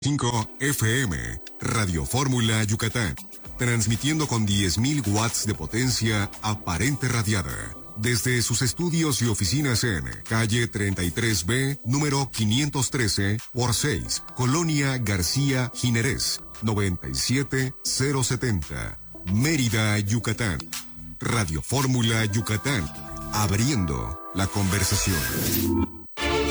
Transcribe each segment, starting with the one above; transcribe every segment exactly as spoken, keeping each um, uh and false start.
cinco F M, Radio Fórmula Yucatán, transmitiendo con diez mil watts de potencia aparente radiada, desde sus estudios y oficinas en calle treinta y tres B, número quinientos trece por seis, Colonia García Jiménez, noventa y siete mil setenta, Mérida, Yucatán. Radio Fórmula Yucatán, abriendo la conversación.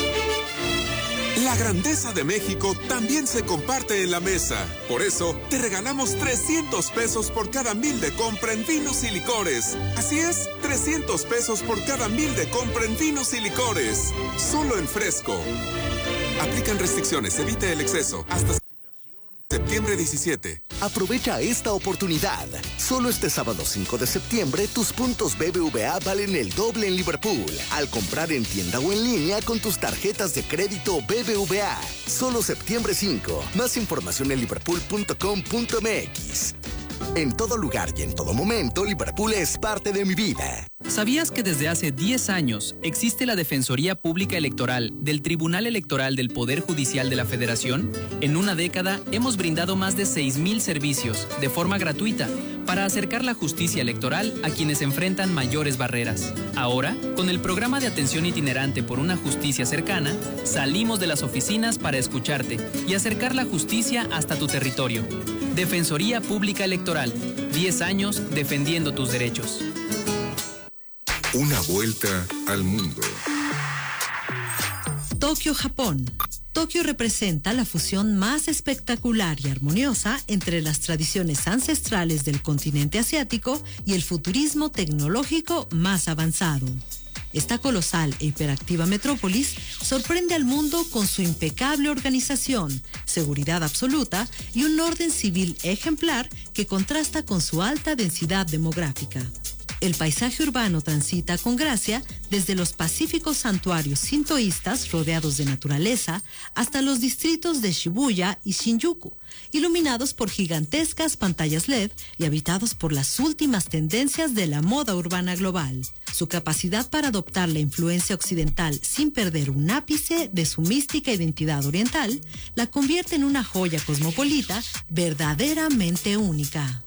La grandeza de México también se comparte en la mesa. Por eso, te regalamos trescientos pesos por cada mil de compra en vinos y licores. Así es, trescientos pesos por cada mil de compra en vinos y licores. Solo en Fresco. Aplican restricciones, evite el exceso. Hasta septiembre diecisiete. Aprovecha esta oportunidad. Solo este sábado cinco de septiembre, tus puntos B B V A valen el doble en Liverpool al comprar en tienda o en línea con tus tarjetas de crédito B B V A. Solo septiembre cinco. Más información en liverpool punto com punto m x. En todo lugar y en todo momento, Liverpool es parte de mi vida. ¿Sabías que desde hace diez años existe la Defensoría Pública Electoral del Tribunal Electoral del Poder Judicial de la Federación? En una década hemos brindado más de seis mil servicios de forma gratuita para acercar la justicia electoral a quienes enfrentan mayores barreras. Ahora, con el programa de atención itinerante por una justicia cercana, salimos de las oficinas para escucharte y acercar la justicia hasta tu territorio. Defensoría Pública Electoral, diez años defendiendo tus derechos. Una vuelta al mundo. Tokio, Japón. Tokio representa la fusión más espectacular y armoniosa entre las tradiciones ancestrales del continente asiático y el futurismo tecnológico más avanzado. Esta colosal e hiperactiva metrópolis sorprende al mundo con su impecable organización, seguridad absoluta y un orden civil ejemplar que contrasta con su alta densidad demográfica. El paisaje urbano transita con gracia desde los pacíficos santuarios sintoístas rodeados de naturaleza hasta los distritos de Shibuya y Shinjuku, iluminados por gigantescas pantallas L E D y habitados por las últimas tendencias de la moda urbana global. Su capacidad para adoptar la influencia occidental sin perder un ápice de su mística identidad oriental la convierte en una joya cosmopolita verdaderamente única.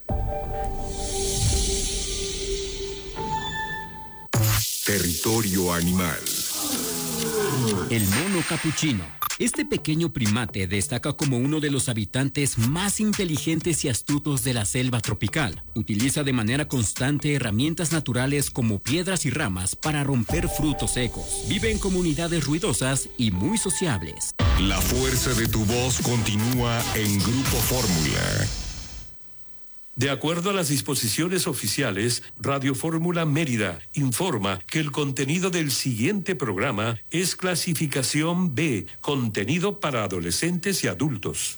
Territorio animal. El mono capuchino. Este pequeño primate destaca como uno de los habitantes más inteligentes y astutos de la selva tropical. Utiliza de manera constante herramientas naturales como piedras y ramas para romper frutos secos. Vive en comunidades ruidosas y muy sociables. La fuerza de tu voz continúa en Grupo Fórmula. De acuerdo a las disposiciones oficiales, Radio Fórmula Mérida informa que el contenido del siguiente programa es clasificación B, contenido para adolescentes y adultos.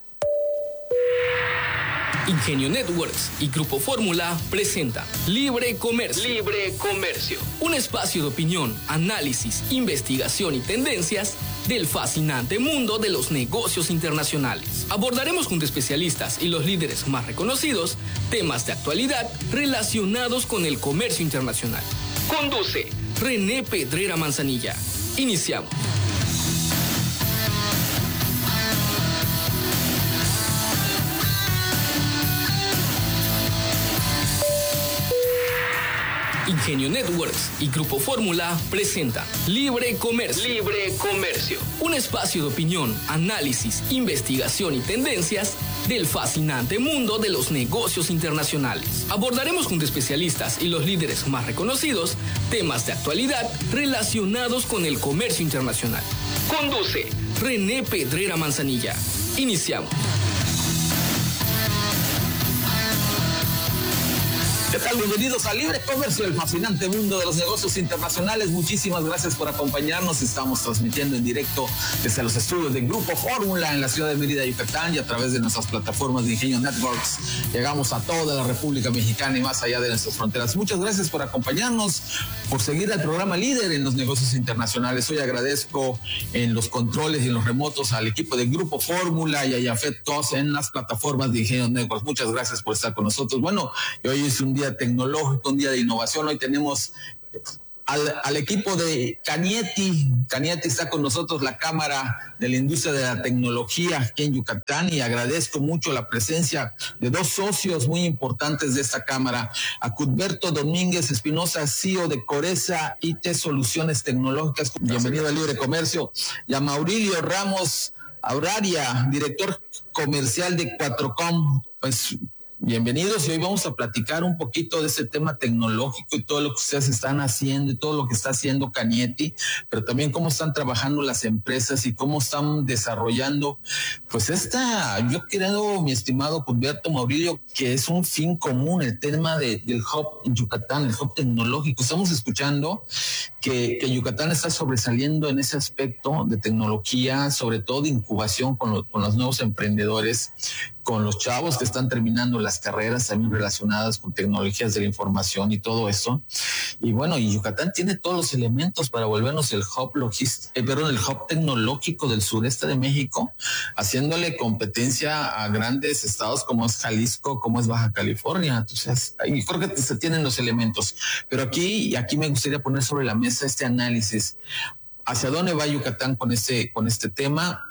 Ingenio Networks y Grupo Fórmula presenta Libre Comercio. Libre Comercio. Un espacio de opinión, análisis, investigación y tendencias del fascinante mundo de los negocios internacionales. Abordaremos junto a especialistas y los líderes más reconocidos temas de actualidad relacionados con el comercio internacional. Conduce René Pedrera Manzanilla. Iniciamos. Ingenio Networks y Grupo Fórmula presenta Libre Comercio. Libre Comercio. Un espacio de opinión, análisis, investigación y tendencias del fascinante mundo de los negocios internacionales. Abordaremos junto a especialistas y los líderes más reconocidos temas de actualidad relacionados con el comercio internacional. Conduce René Pedrera Manzanilla. Iniciamos. ¿Qué tal? Bienvenidos a Libre Comercio, el fascinante mundo de los negocios internacionales. Muchísimas gracias por acompañarnos. Estamos transmitiendo en directo desde los estudios de Grupo Fórmula en la ciudad de Mérida, Yucatán, y a través de nuestras plataformas de Ingenio Networks. Llegamos a toda la República Mexicana y más allá de nuestras fronteras. Muchas gracias por acompañarnos, por seguir al programa líder en los negocios internacionales. Hoy agradezco en los controles y en los remotos al equipo de Grupo Fórmula y a Yafet Tos en las plataformas de Ingenio Networks. Muchas gracias por estar con nosotros. Bueno, hoy es un día tecnológico, un día de innovación. Hoy tenemos al, al equipo de Cañetti. Cañetti está con nosotros, la Cámara de la Industria de la Tecnología aquí en Yucatán, y agradezco mucho la presencia de dos socios muy importantes de esta Cámara, a Cuthberto Domínguez Espinosa, C E O de Coresa I T Soluciones Tecnológicas, bienvenido a Libre Comercio, y a Maurilio Ramos Auraria, director comercial de Cuatrocom. Pues bienvenidos, y hoy vamos a platicar un poquito de ese tema tecnológico y todo lo que ustedes están haciendo y todo lo que está haciendo Cañetti, pero también cómo están trabajando las empresas y cómo están desarrollando, pues esta, yo creo, mi estimado Cuthberto, Maurilio, que es un fin común, el tema de, del hub en Yucatán, el hub tecnológico. Estamos escuchando que, que Yucatán está sobresaliendo en ese aspecto de tecnología, sobre todo de incubación con, lo, con los nuevos emprendedores, con los chavos que están terminando las carreras también relacionadas con tecnologías de la información y todo eso. Y bueno, y Yucatán tiene todos los elementos para volvernos el hub logístico, eh, perdón, el hub tecnológico del sureste de México, haciéndole competencia a grandes estados como es Jalisco, como es Baja California. Entonces, ahí creo que se tienen los elementos. Pero aquí, y aquí me gustaría poner sobre la mesa este análisis. ¿Hacia dónde va Yucatán con este, con este tema?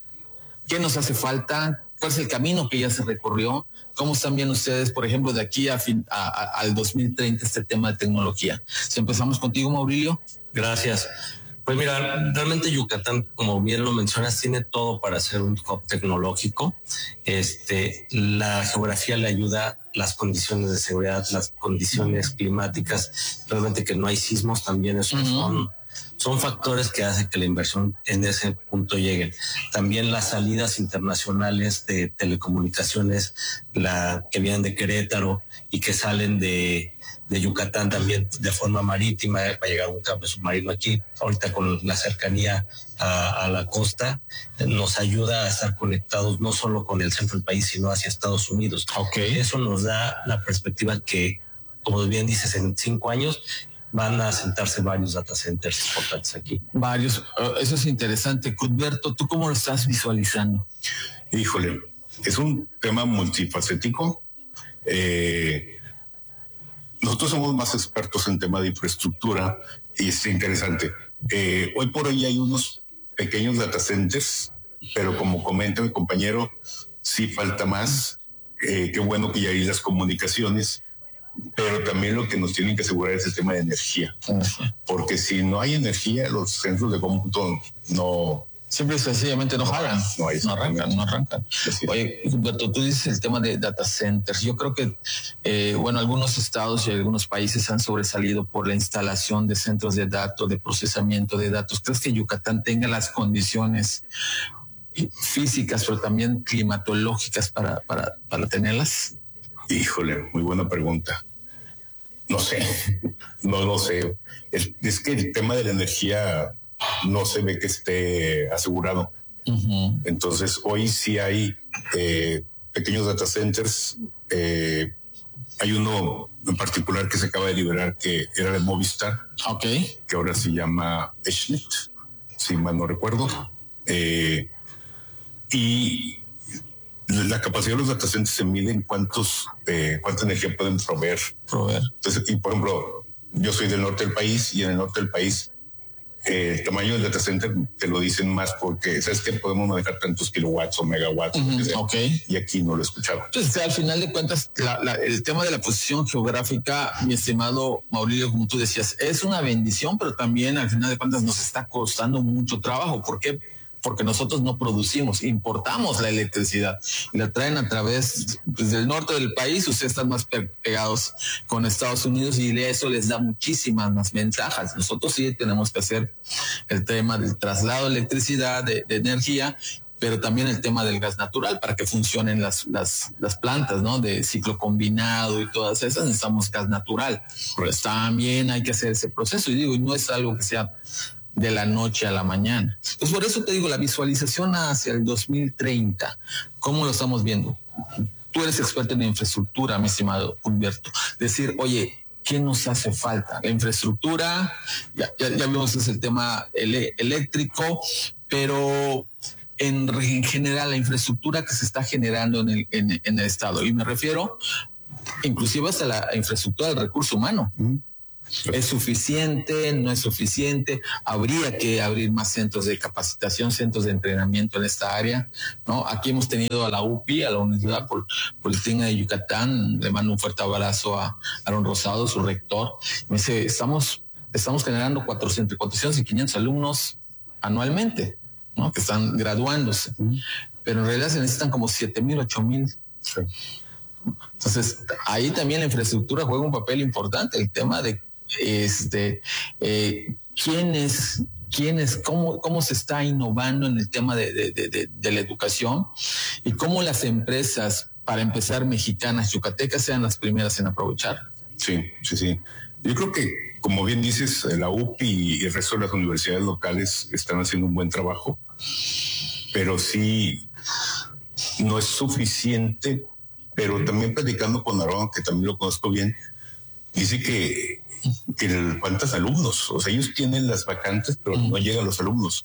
¿Qué nos hace falta? ¿Cuál es el camino que ya se recorrió? ¿Cómo están viendo ustedes, por ejemplo, de aquí a fin, a, a, al dos mil treinta este tema de tecnología? Si empezamos contigo, Maurilio. Gracias. Pues mira, realmente Yucatán, como bien lo mencionas, tiene todo para ser un hub tecnológico. Este, la geografía le ayuda, las condiciones de seguridad, las condiciones climáticas, realmente que no hay sismos también, esos uh-huh. son... Son factores que hacen que la inversión en ese punto llegue. También las salidas internacionales de telecomunicaciones, la que vienen de Querétaro y que salen de, de Yucatán también de forma marítima, va a llegar un cable submarino aquí. Ahorita con la cercanía a, a la costa, nos ayuda a estar conectados no solo con el centro del país, sino hacia Estados Unidos. Okay. Eso nos da la perspectiva que, como bien dices, en cinco años van a sentarse varios data centers importantes aquí. Varios, eso es interesante. Cuthberto, ¿tú cómo lo estás visualizando? Híjole, es un tema multifacético. Eh, nosotros somos más expertos en tema de infraestructura y es interesante. Eh, hoy por hoy hay unos pequeños data centers, pero como comenta mi compañero, sí falta más. Eh, qué bueno que ya hay las comunicaciones, pero también lo que nos tienen que asegurar es el tema de energía, porque si no hay energía, los centros de cómputo no... Simple y sencillamente no jalan, no, hay, no arrancan, no arrancan. Sí. Oye, Humberto, tú dices el tema de data centers. Yo creo que, eh, bueno, algunos estados y algunos países han sobresalido por la instalación de centros de datos, de procesamiento de datos. ¿Crees que Yucatán tenga las condiciones físicas, pero también climatológicas para, para, para tenerlas? Híjole, muy buena pregunta. No sé, no lo sé. Es, es que el tema de la energía no se ve que esté asegurado. Uh-huh. Entonces, hoy sí hay eh, pequeños data centers. Eh, hay uno en particular que se acaba de liberar que era de Movistar, okay. que ahora se llama EdgeNet, si mal no recuerdo. Eh, y la capacidad de los data centers se mide en cuántos, eh, cuánta energía pueden proveer. proveer. Entonces, y por ejemplo, yo soy del norte del país y en el norte del país eh, el tamaño del data center te lo dicen más porque sabes que podemos manejar tantos kilowatts o megawatts. Uh-huh, okay. Y aquí no lo he escuchado. Entonces, al final de cuentas, la, la, el tema de la posición geográfica, mi estimado Maurilio, como tú decías, es una bendición, pero también al final de cuentas nos está costando mucho trabajo. ¿Por qué? Porque nosotros no producimos, importamos la electricidad y la traen a través pues, del norte del país. Ustedes están más pegados con Estados Unidos y eso les da muchísimas más ventajas. Nosotros sí tenemos que hacer el tema del traslado de electricidad, de, de energía, pero también el tema del gas natural para que funcionen las, las, las plantas, ¿no? De ciclo combinado y todas esas, necesitamos gas natural. Pues también hay que hacer ese proceso y digo, no es algo que sea de la noche a la mañana. Pues por eso te digo, la visualización hacia el dos mil treinta, ¿cómo lo estamos viendo? Tú eres experto en infraestructura, mi estimado Humberto. Decir, oye, ¿qué nos hace falta? La infraestructura, ya, ya, ya vimos que es el tema ele- eléctrico, pero en, en general la infraestructura que se está generando en el, en, en el Estado, y me refiero inclusive hasta la infraestructura del recurso humano. Mm. ¿Es suficiente? ¿No es suficiente? Habría que abrir más centros de capacitación, centros de entrenamiento en esta área, ¿no? Aquí hemos tenido a la U P I, a la Universidad Politécnica de Yucatán. Le mando un fuerte abrazo a Aaron Rosado, su rector. Me dice, estamos, estamos generando cuatrocientos, cuatrocientos y quinientos alumnos anualmente, ¿no? Que están graduándose. Pero en realidad se necesitan como siete mil, ocho mil. Sí. Entonces, ahí también la infraestructura juega un papel importante. El tema de este, eh, quiénes, quiénes, cómo, cómo se está innovando en el tema de, de, de, de la educación y cómo las empresas, para empezar, mexicanas, yucatecas, sean las primeras en aprovechar. Sí, sí, sí. Yo creo que, como bien dices, la U P I y el resto de las universidades locales están haciendo un buen trabajo, pero sí no es suficiente. Pero también platicando con Aarón, que también lo conozco bien, dice que, que el, cuántos alumnos, o sea, ellos tienen las vacantes, pero no llegan los alumnos.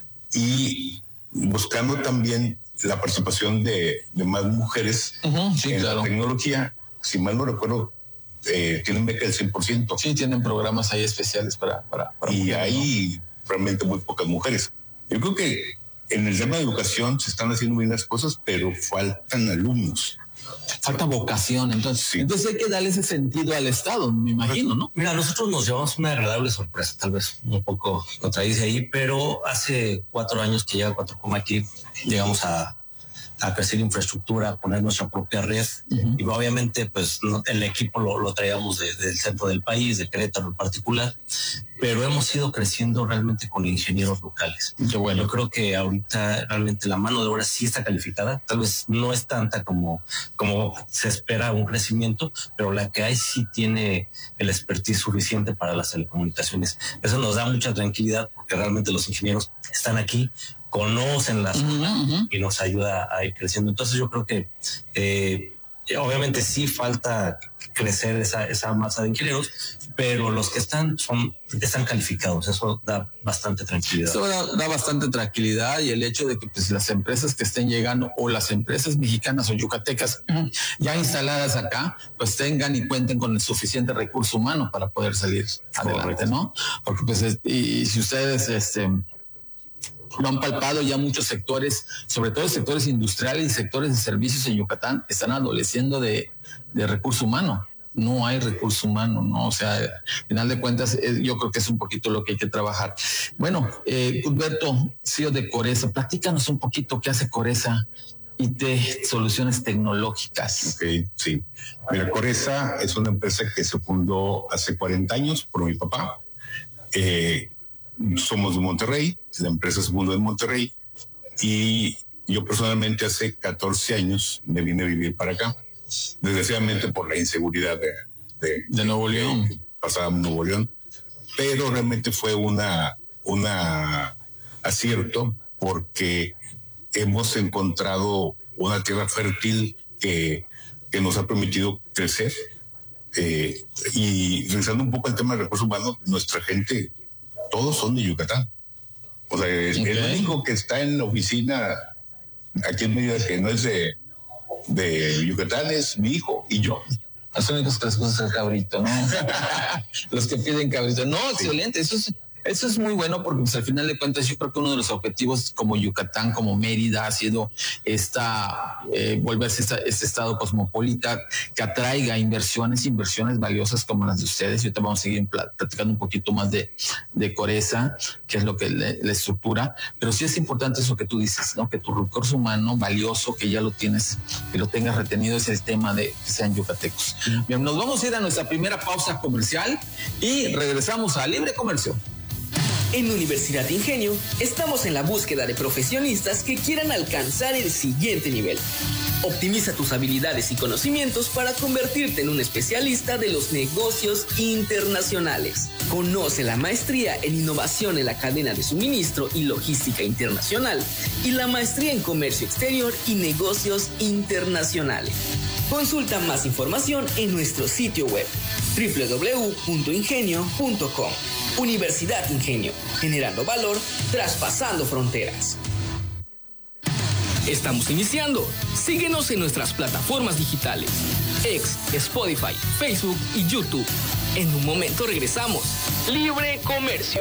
Y buscando también la participación de, de más mujeres uh-huh, sí, en claro. la tecnología, si mal no recuerdo, eh, tienen beca del cien por ciento. Sí, tienen programas ahí especiales para... para, para y mujeres, hay ¿no? realmente muy pocas mujeres. Yo creo que en el tema de educación se están haciendo bien las cosas, pero faltan alumnos. Falta vocación, entonces, sí. entonces hay que darle ese sentido al Estado, me imagino, ¿no? Mira, nosotros nos llevamos una agradable sorpresa, tal vez un poco contradice ahí, pero hace cuatro años que llega Cuatro Coma aquí, llegamos a, a crecer infraestructura, a poner nuestra propia red, uh-huh. y obviamente pues no, el equipo lo, lo traíamos de, del centro del país, de Querétaro en particular, pero hemos ido creciendo realmente con ingenieros locales. Qué bueno. Yo creo que ahorita realmente la mano de obra sí está calificada, tal vez no es tanta como, como se espera un crecimiento, pero la que hay sí tiene el expertise suficiente para las telecomunicaciones. Eso nos da mucha tranquilidad porque realmente los ingenieros están aquí, conocen las uh-huh, cosas uh-huh. y nos ayuda a ir creciendo. Entonces yo creo que eh, obviamente sí falta crecer esa, esa masa de ingenieros, pero los que están son están calificados. Eso da bastante tranquilidad. Eso da, da bastante tranquilidad, y el hecho de que pues, las empresas que estén llegando o las empresas mexicanas o yucatecas ya instaladas acá, pues tengan y cuenten con el suficiente recurso humano para poder salir adelante, correcto, ¿no? Porque pues y, y si ustedes este lo han palpado, ya muchos sectores, sobre todo sectores industriales y sectores de servicios en Yucatán, están adoleciendo de, de recurso humano. No hay recurso humano, ¿no? O sea, al final de cuentas, eh, yo creo que es un poquito lo que hay que trabajar. Bueno, eh, Humberto, C E O de Coresa, platícanos un poquito qué hace Coresa I T Soluciones Tecnológicas. Ok, sí. Mira, Coresa es una empresa que se fundó hace cuarenta años por mi papá. Eh, somos de Monterrey, la empresa se fundó en Monterrey, y yo personalmente hace catorce años me vine a vivir para acá, desgraciadamente por la inseguridad de, de, de Nuevo León. De, pasábamos Nuevo León, pero realmente fue una, una acierto porque hemos encontrado una tierra fértil que, que nos ha permitido crecer. Eh, y revisando un poco el tema del recurso humano, nuestra gente, todos son de Yucatán. O sea, okay. El único que está en la oficina aquí en Mérida que no es de, de Yucatán es mi hijo y yo. Los únicos que les gusta el cabrito, ¿no? Los que piden cabrito. No, sí. Excelente. Eso es, eso es muy bueno porque pues, al final de cuentas yo creo que uno de los objetivos como Yucatán, como Mérida, ha sido esta, eh, volverse esta, este estado cosmopolita que atraiga inversiones, inversiones valiosas como las de ustedes. Y ahorita vamos a seguir platicando un poquito más de, de Coresa, que es lo que le, le estructura. Pero sí es importante eso que tú dices, ¿no? Que tu recurso humano valioso, que ya lo tienes, que lo tengas retenido, es el tema de que sean yucatecos. Mm. Bien, nos vamos a ir a nuestra primera pausa comercial y regresamos a Libre Comercio. En Universidad Ingenio estamos en la búsqueda de profesionistas que quieran alcanzar el siguiente nivel. Optimiza tus habilidades y conocimientos para convertirte en un especialista de los negocios internacionales. Conoce la maestría en innovación en la cadena de suministro y logística internacional y la maestría en comercio exterior y negocios internacionales. Consulta más información en nuestro sitio web doble u doble u doble u punto ingenio punto com. Universidad Ingenio, generando valor, traspasando fronteras. Estamos iniciando. Síguenos en nuestras plataformas digitales: X, Spotify, Facebook y YouTube. En un momento regresamos. Libre Comercio.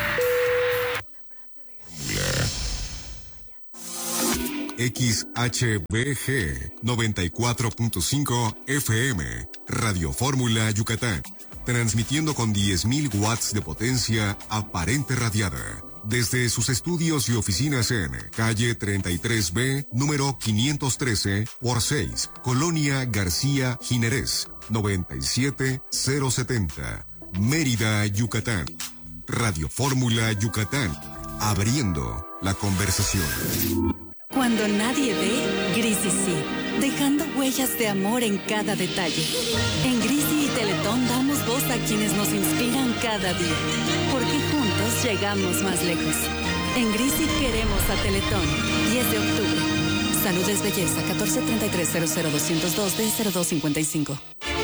X H B G noventa y cuatro punto cinco F M, Radio Fórmula Yucatán, transmitiendo con diez mil watts de potencia aparente radiada, desde sus estudios y oficinas en calle treinta y tres B, número quinientos trece por seis, Colonia García Jiménez, noventa y siete mil setenta, Mérida, Yucatán. Radio Fórmula Yucatán, abriendo la conversación. Cuando nadie ve, Grisi sí, dejando huellas de amor en cada detalle. En Grisi y Teletón damos voz a quienes nos inspiran cada día, porque juntos llegamos más lejos. En Grisi queremos a Teletón. diez de octubre. Salud es belleza. catorce treinta y tres cero cero doscientos dos D cero dos cincuenta y cinco.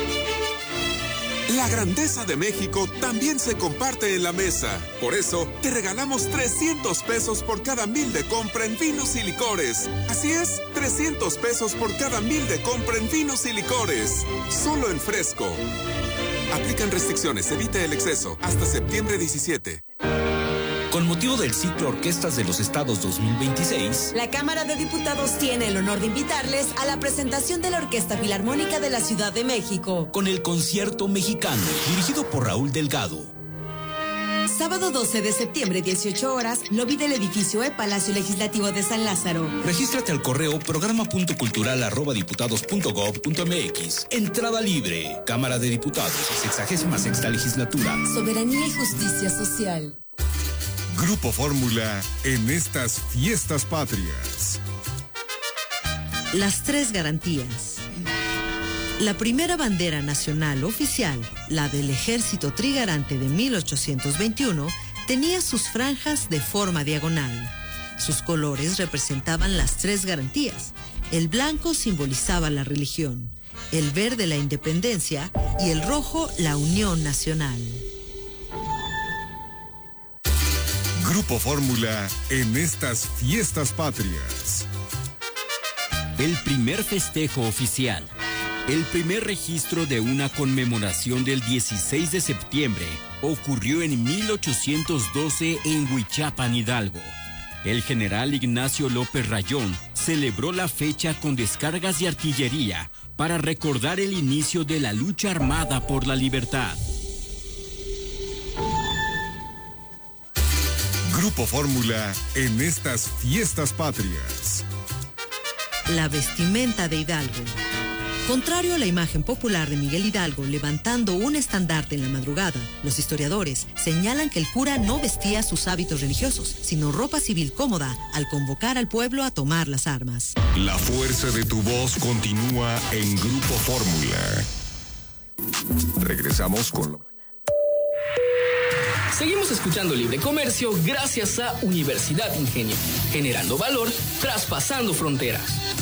La grandeza de México también se comparte en la mesa. Por eso, te regalamos trescientos pesos por cada mil de compra en vinos y licores. Así es, trescientos pesos por cada mil de compra en vinos y licores. Solo en Fresco. Aplican restricciones, evita el exceso. Hasta septiembre diecisiete. Con motivo del ciclo Orquestas de los Estados dos mil veintiséis, la Cámara de Diputados tiene el honor de invitarles a la presentación de la Orquesta Filarmónica de la Ciudad de México, con el Concierto Mexicano, dirigido por Raúl Delgado. Sábado doce de septiembre, dieciocho horas, lobby del edificio E, Palacio Legislativo de San Lázaro. Regístrate al correo programa.cultural arroba diputados punto gob punto mx. Entrada libre. Cámara de Diputados, sexagésima sexta legislatura. Soberanía y justicia social. Grupo Fórmula en estas fiestas patrias. Las tres garantías. La primera bandera nacional oficial, la del Ejército Trigarante de mil ochocientos veintiuno, tenía sus franjas de forma diagonal. Sus colores representaban las tres garantías. El blanco simbolizaba la religión, el verde la independencia y el rojo la unión nacional. Grupo Fórmula en estas fiestas patrias. El primer festejo oficial. El primer registro de una conmemoración del dieciséis de septiembre ocurrió en mil ochocientos doce en Huichapan, Hidalgo. El general Ignacio López Rayón celebró la fecha con descargas de artillería para recordar el inicio de la lucha armada por la libertad. Grupo Fórmula en estas fiestas patrias. La vestimenta de Hidalgo. Contrario a la imagen popular de Miguel Hidalgo levantando un estandarte en la madrugada, los historiadores señalan que el cura no vestía sus hábitos religiosos, sino ropa civil cómoda al convocar al pueblo a tomar las armas. La fuerza de tu voz continúa en Grupo Fórmula. Regresamos con lo... Seguimos escuchando Libre Comercio gracias a Universidad Ingenio, generando valor, traspasando fronteras.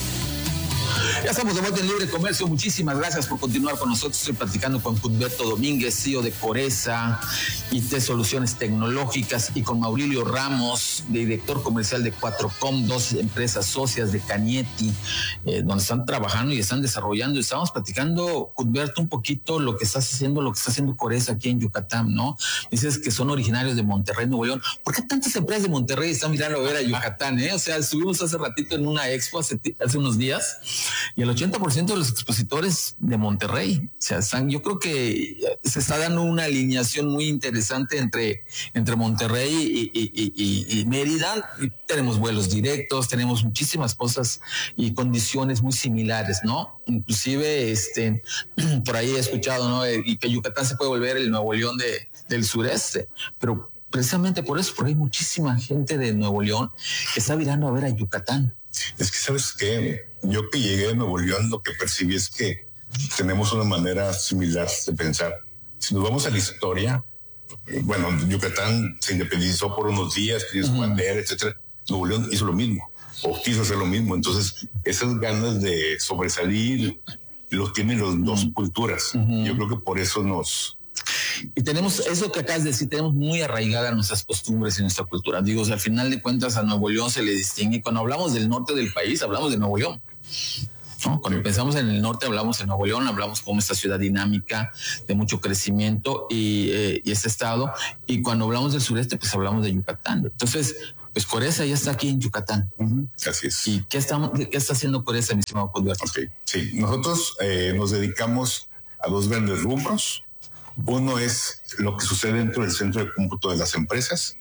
Ya estamos de vuelta en Libre Comercio. Muchísimas gracias por continuar con nosotros. Estoy platicando con Cudberto Domínguez, C E O de Coresa, I T Soluciones Tecnológicas, y con Maurilio Ramos, director comercial de Cuatrocom, dos empresas socias de Cañetti, eh, donde están trabajando y están desarrollando. Estamos platicando, Cudberto, un poquito lo que estás haciendo, lo que está haciendo Coresa aquí en Yucatán, ¿no? Dices que son originarios de Monterrey, Nuevo León. ¿Por qué tantas empresas de Monterrey están mirando a ver a Yucatán, eh? O sea, estuvimos hace ratito en una expo, hace, hace unos días, y el ochenta por ciento de los expositores de Monterrey, o sea, están, yo creo que se está dando una alineación muy interesante entre, entre Monterrey y, y, y, y Mérida. Y tenemos vuelos directos, tenemos muchísimas cosas y condiciones muy similares, ¿no? Inclusive, este, por ahí he escuchado, ¿no? Y que Yucatán se puede volver el Nuevo León de, del sureste, pero precisamente por eso, porque hay muchísima gente de Nuevo León que está mirando a ver a Yucatán. Es que, ¿sabes qué? Yo que llegué a Nuevo León, lo que percibí es que tenemos una manera similar de pensar. Si nos vamos a la historia, bueno, Yucatán se independizó por unos días, tiene su bandera, etcétera. Nuevo León hizo lo mismo, o quiso hacer lo mismo. Entonces, esas ganas de sobresalir los tienen las dos culturas. Uh-huh. Yo creo que por eso nos... Y tenemos eso que acabas de decir, tenemos muy arraigadas nuestras costumbres y nuestra cultura. Digo, o sea, al final de cuentas a Nuevo León se le distingue. Cuando hablamos del norte del país, hablamos de Nuevo León. ¿no? Cuando pensamos en el norte, hablamos en Nuevo León, hablamos como esta ciudad dinámica de mucho crecimiento y, eh, y este estado. Y cuando hablamos del sureste, pues hablamos de Yucatán. Entonces, pues Coresa ya está aquí en Yucatán. Uh-huh. Así es. ¿Y qué, estamos, qué está haciendo Coresa, mi estimado Cudberto? Okay. Sí, nosotros eh, nos dedicamos a dos grandes rubros. Uno es lo que sucede dentro del centro de cómputo de las empresas.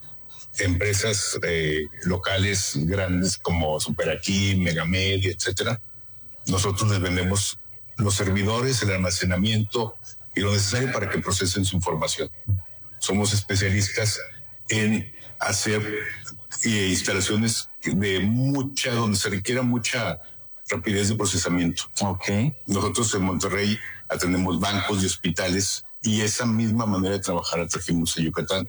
Empresas eh, locales grandes como Superaquí, Megamedia, etcétera. Nosotros les vendemos los servidores, el almacenamiento y lo necesario para que procesen su información. Somos especialistas en hacer eh, instalaciones de mucha, donde se requiera mucha rapidez de procesamiento. Okay. Nosotros en Monterrey atendemos bancos y hospitales y esa misma manera de trabajar la trajimos a Yucatán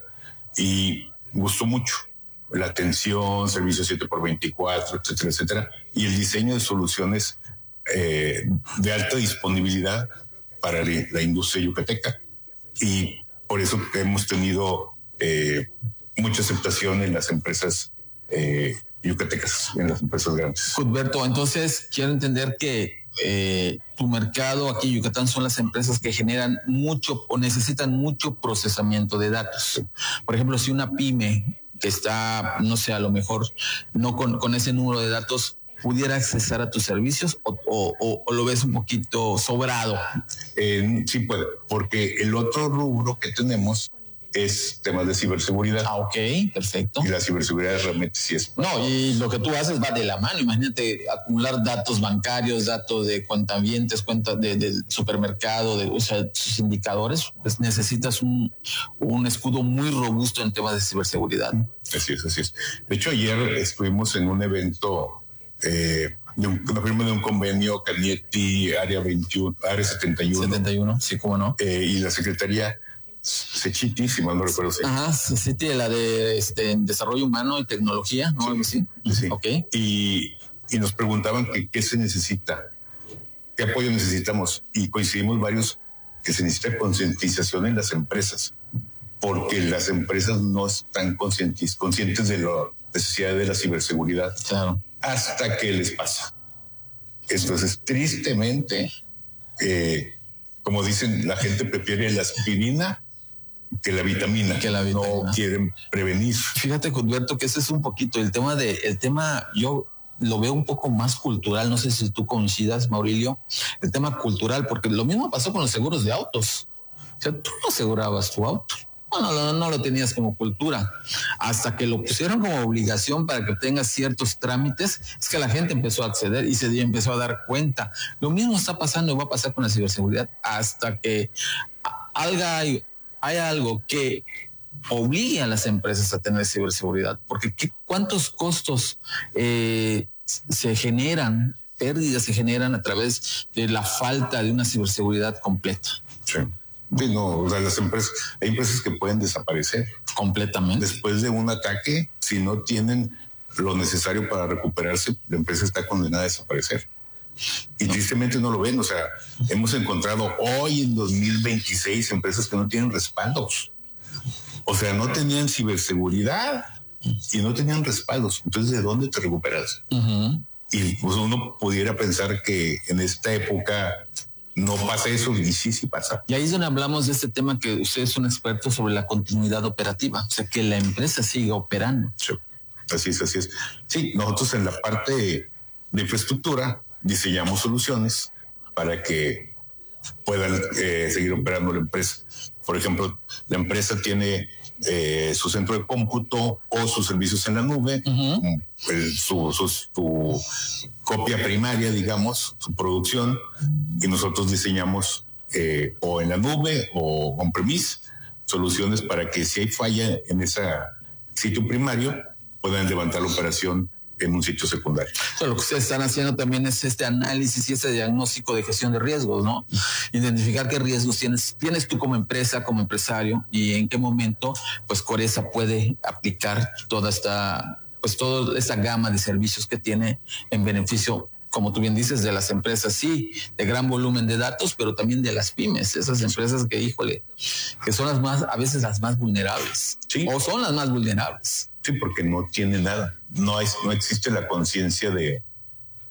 y gustó mucho la atención, servicio siete por veinticuatro, etcétera, etcétera, y el diseño de soluciones eh, de alta disponibilidad para la industria yucateca. Y por eso hemos tenido eh, mucha aceptación en las empresas eh, yucatecas, en las empresas grandes. Cudberto, entonces quiero entender que eh, tu mercado aquí en Yucatán son las empresas que generan mucho o necesitan mucho procesamiento de datos. Por ejemplo, si una pyme que está, no sé, a lo mejor no con, con ese número de datos pudiera accesar a tus servicios o, o, o lo ves un poquito sobrado. Eh, sí puede, porque el otro rubro que tenemos es temas de ciberseguridad. Ah, ok, perfecto. Y la ciberseguridad realmente sí es... No, y lo que tú haces va de la mano. Imagínate acumular datos bancarios, datos de cuentavientes, cuentas de, del supermercado, de, o sea, sus indicadores, pues necesitas un, un escudo muy robusto en temas de ciberseguridad. Así es, así es. De hecho, ayer estuvimos en un evento eh, de un, una firma de un convenio Canietti, Área veintiuno, Área setenta y uno. setenta y uno, sí, cómo no. Eh, y la Secretaría Sechiti, si mal no recuerdo. Sí. Ajá, Sechiti, la de este, desarrollo humano y tecnología, ¿no? Algo así. Sí. Ok. Y, y nos preguntaban que qué se necesita, qué apoyo necesitamos. Y coincidimos varios que se necesita concientización en las empresas, porque las empresas no están conscientes, conscientes de la necesidad de la ciberseguridad. Claro. Hasta que les pasa. Entonces, tristemente, eh, como dicen, la gente prefiere la aspirina que la vitamina, que la vitamina. No quieren prevenir. Fíjate, Cudberto, que ese es un poquito el tema de, el tema, yo lo veo un poco más cultural, no sé si tú coincidas, Maurilio, el tema cultural, porque lo mismo pasó con los seguros de autos. O sea, tú no asegurabas tu auto. Bueno, no, no lo tenías como cultura. Hasta que lo pusieron como obligación para que tengas ciertos trámites, es que la gente empezó a acceder y se empezó a dar cuenta. Lo mismo está pasando y va a pasar con la ciberseguridad hasta que haya, haya algo que obligue a las empresas a tener ciberseguridad. Porque ¿qué, ¿cuántos costos eh, se generan, pérdidas se generan a través de la falta de una ciberseguridad completa? Sí. Sí, no, o sea, las empresas, hay empresas que pueden desaparecer completamente después de un ataque. Si no tienen lo necesario para recuperarse, la empresa está condenada a desaparecer. Y no. Tristemente no lo ven. O sea, hemos encontrado hoy en dos mil veintiséis empresas que no tienen respaldos. O sea, no tenían ciberseguridad y no tenían respaldos. Entonces, ¿de dónde te recuperas? Uh-huh. Y pues uno pudiera pensar que en esta época no pasa eso, y sí, sí pasa. Y ahí es donde hablamos de este tema que ustedes son expertos sobre la continuidad operativa, o sea, que la empresa siga operando. Sí, así es, así es. Sí, nosotros en la parte de infraestructura diseñamos soluciones para que puedan eh, seguir operando la empresa. Por ejemplo, la empresa tiene eh, su centro de cómputo o sus servicios en la nube, uh-huh. el, su, su, su copia primaria, digamos, su producción, y nosotros diseñamos eh, o en la nube o on-premise soluciones para que si hay falla en ese sitio primario puedan levantar la operación en un sitio secundario. O sea, lo que ustedes están haciendo también es este análisis y este diagnóstico de gestión de riesgos, ¿no? Identificar qué riesgos tienes, tienes tú como empresa, como empresario, y en qué momento, pues, Coresa puede aplicar toda esta, pues, toda esta gama de servicios que tiene en beneficio, como tú bien dices, de las empresas, sí, de gran volumen de datos, pero también de las pymes, esas empresas que, híjole, que son las más, a veces las más vulnerables, sí. O son las más vulnerables. Sí, porque no tiene nada. No, es, no existe la conciencia de,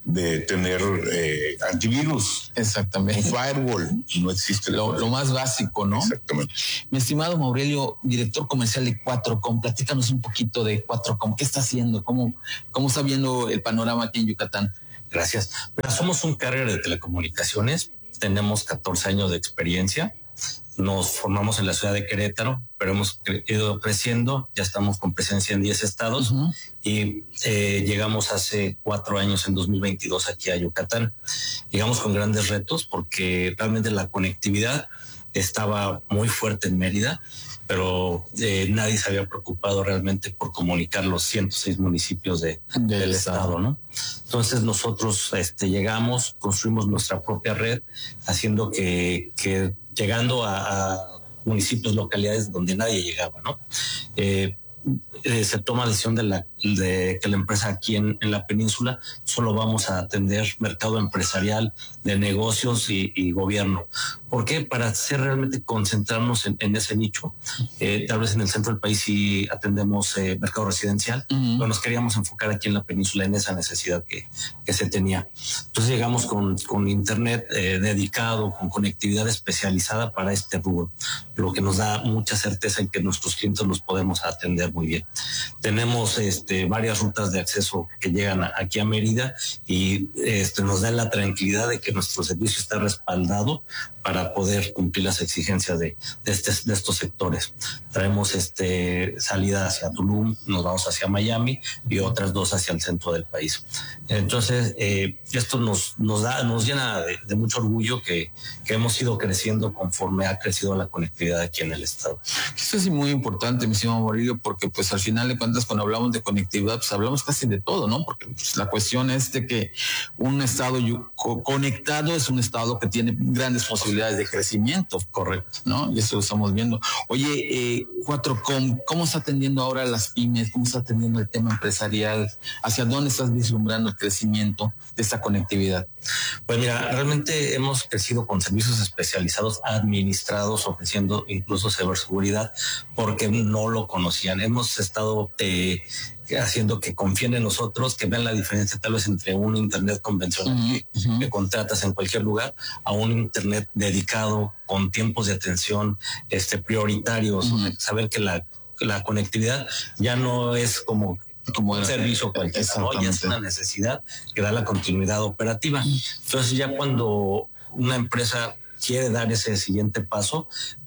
de tener eh, antivirus. Exactamente. Un firewall. No existe. Lo, lo más básico, ¿no? Exactamente. Mi estimado Maurelio, director comercial de cuatro com, platícanos un poquito de cuatro com. ¿Qué está haciendo? ¿Cómo, cómo está viendo el panorama aquí en Yucatán? Gracias. Pero somos un carrier de telecomunicaciones. Tenemos catorce años de experiencia. Nos formamos en la ciudad de Querétaro, pero hemos cre- ido creciendo. Ya estamos con presencia en diez estados uh-huh. y eh, llegamos hace cuatro años, en dos mil veintidós, aquí a Yucatán. Llegamos con grandes retos porque realmente la conectividad estaba muy fuerte en Mérida, pero eh, nadie se había preocupado realmente por comunicar los ciento seis municipios de, del, del estado, estado, ¿no? Entonces nosotros este, llegamos, construimos nuestra propia red, haciendo que, que llegando a, a municipios, localidades donde nadie llegaba, ¿no? Eh, eh, se toma la decisión de, la, de que la empresa aquí en, en la península solo vamos a atender mercado empresarial, de negocios y, y gobierno. ¿Por qué? Para hacer realmente concentrarnos en, en ese nicho. Eh, tal vez en el centro del país sí atendemos eh, mercado residencial, uh-huh. pero nos queríamos enfocar aquí en la península en esa necesidad que, que se tenía. Entonces llegamos con, con internet eh, dedicado, con conectividad especializada para este rubro, lo que nos da mucha certeza en que nuestros clientes los podemos atender muy bien. Tenemos este, varias rutas de acceso que llegan a, aquí a Mérida y este, nos da la tranquilidad de que nuestro servicio está respaldado para poder cumplir las exigencias de, de, este, de estos sectores. Traemos este, salida hacia Tulum, nos vamos hacia Miami y otras dos hacia el centro del país. Entonces, eh, esto nos, nos, da, nos llena de, de mucho orgullo que, que hemos ido creciendo conforme ha crecido la conectividad aquí en el estado. Esto es muy importante, mi señor Mauricio, porque pues al final de cuentas cuando hablamos de conectividad, pues hablamos casi de todo, ¿no? Porque pues, la cuestión es de que un estado conectado es un estado que tiene grandes posibilidades de crecimiento, correcto, ¿no? Y eso lo estamos viendo. Oye, eh, cuatro com, ¿cómo está atendiendo ahora las pymes? ¿Cómo está atendiendo el tema empresarial? ¿Hacia dónde estás vislumbrando el crecimiento de esta conectividad? Pues mira, realmente hemos crecido con servicios especializados administrados, ofreciendo incluso ciberseguridad, porque no lo conocían. Hemos estado eh, haciendo que confíen en nosotros, que vean la diferencia tal vez entre un internet convencional uh-huh, que, uh-huh. que contratas en cualquier lugar a un internet dedicado con tiempos de atención este, prioritarios, uh-huh. saber que la, la conectividad ya no es como como un servicio cualquiera, ¿no? Ya es una necesidad que da la continuidad operativa. Entonces ya cuando una empresa quiere dar ese siguiente paso,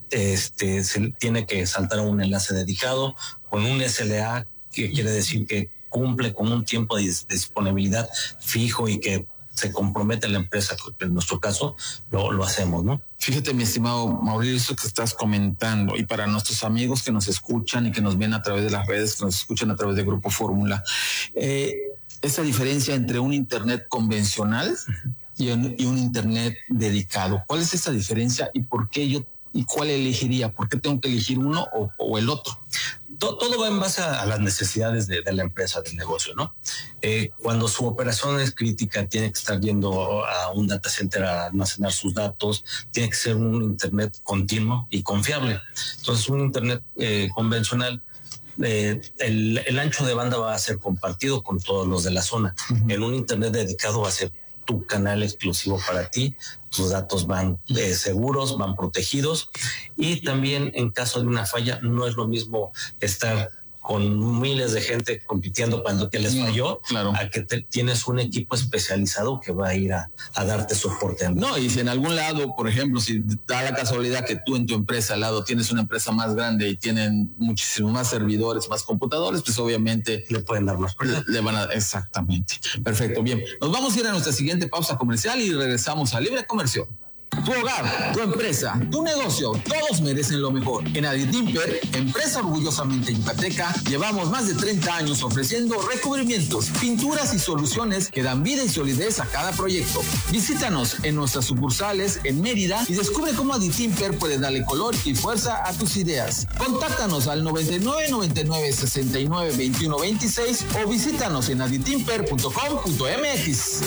este, se tiene que saltar a un enlace dedicado con un S L A, que quiere decir que cumple con un tiempo de disponibilidad fijo y que se compromete la empresa, en nuestro caso lo, lo hacemos, ¿no? Fíjate, mi estimado Mauricio, eso que estás comentando, y para nuestros amigos que nos escuchan y que nos ven a través de las redes, que nos escuchan a través de Grupo Fórmula, eh, esa diferencia entre un internet convencional y un, y un internet dedicado, ¿cuál es esa diferencia y por qué yo y cuál elegiría? ¿Por qué tengo que elegir uno o, o el otro? Todo, todo va en base a, a las necesidades de, de la empresa, del negocio, ¿no? Eh, cuando su operación es crítica, tiene que estar yendo a un data center a almacenar sus datos, tiene que ser un internet continuo y confiable. Entonces, un internet eh, convencional, eh, el, el ancho de banda va a ser compartido con todos los de la zona. Uh-huh. En un internet dedicado va a ser tu canal exclusivo para ti, tus datos van eh, seguros, van protegidos, y también en caso de una falla no es lo mismo estar con miles de gente compitiendo cuando que les falló, claro, a que te, tienes un equipo especializado que va a ir a, a darte soporte. No, y si en algún lado, por ejemplo, si da la casualidad que tú en tu empresa al lado tienes una empresa más grande y tienen muchísimos más servidores, más computadores, pues obviamente le pueden dar más le, le van a exactamente. Perfecto, bien. Nos vamos a ir a nuestra siguiente pausa comercial y regresamos a Libre Comercio. Tu hogar, tu empresa, tu negocio, todos merecen lo mejor. En Aditimper, empresa orgullosamente yucateca, llevamos más de treinta años ofreciendo recubrimientos, pinturas y soluciones que dan vida y solidez a cada proyecto. Visítanos en nuestras sucursales en Mérida y descubre cómo Aditimper puede darle color y fuerza a tus ideas. Contáctanos al noventa y nueve, noventa y nueve, sesenta y nueve, veintiuno, veintiséis o visítanos en aditimper punto com punto m x.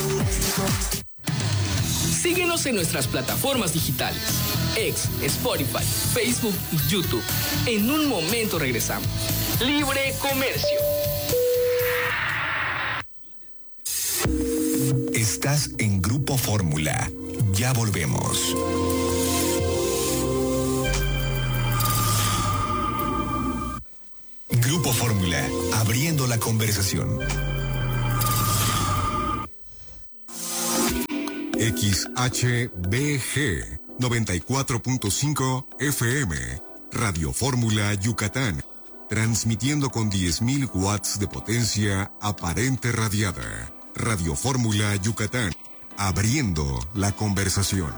Síguenos en nuestras plataformas digitales, X, Spotify, Facebook y YouTube. En un momento regresamos. Libre Comercio. Estás en Grupo Fórmula. Ya volvemos. Grupo Fórmula, abriendo la conversación. X H B G noventa y cuatro punto cinco F M, Radio Fórmula Yucatán, transmitiendo con diez mil watts de potencia aparente radiada. Radio Fórmula Yucatán, abriendo la conversación.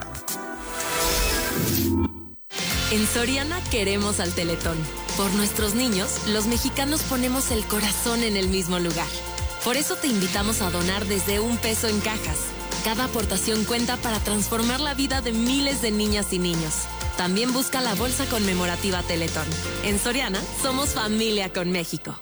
En Soriana queremos al Teletón. Por nuestros niños, los mexicanos ponemos el corazón en el mismo lugar. Por eso te invitamos a donar desde un peso en cajas. Cada aportación cuenta para transformar la vida de miles de niñas y niños. También busca la bolsa conmemorativa Teletón. En Soriana, somos familia con México.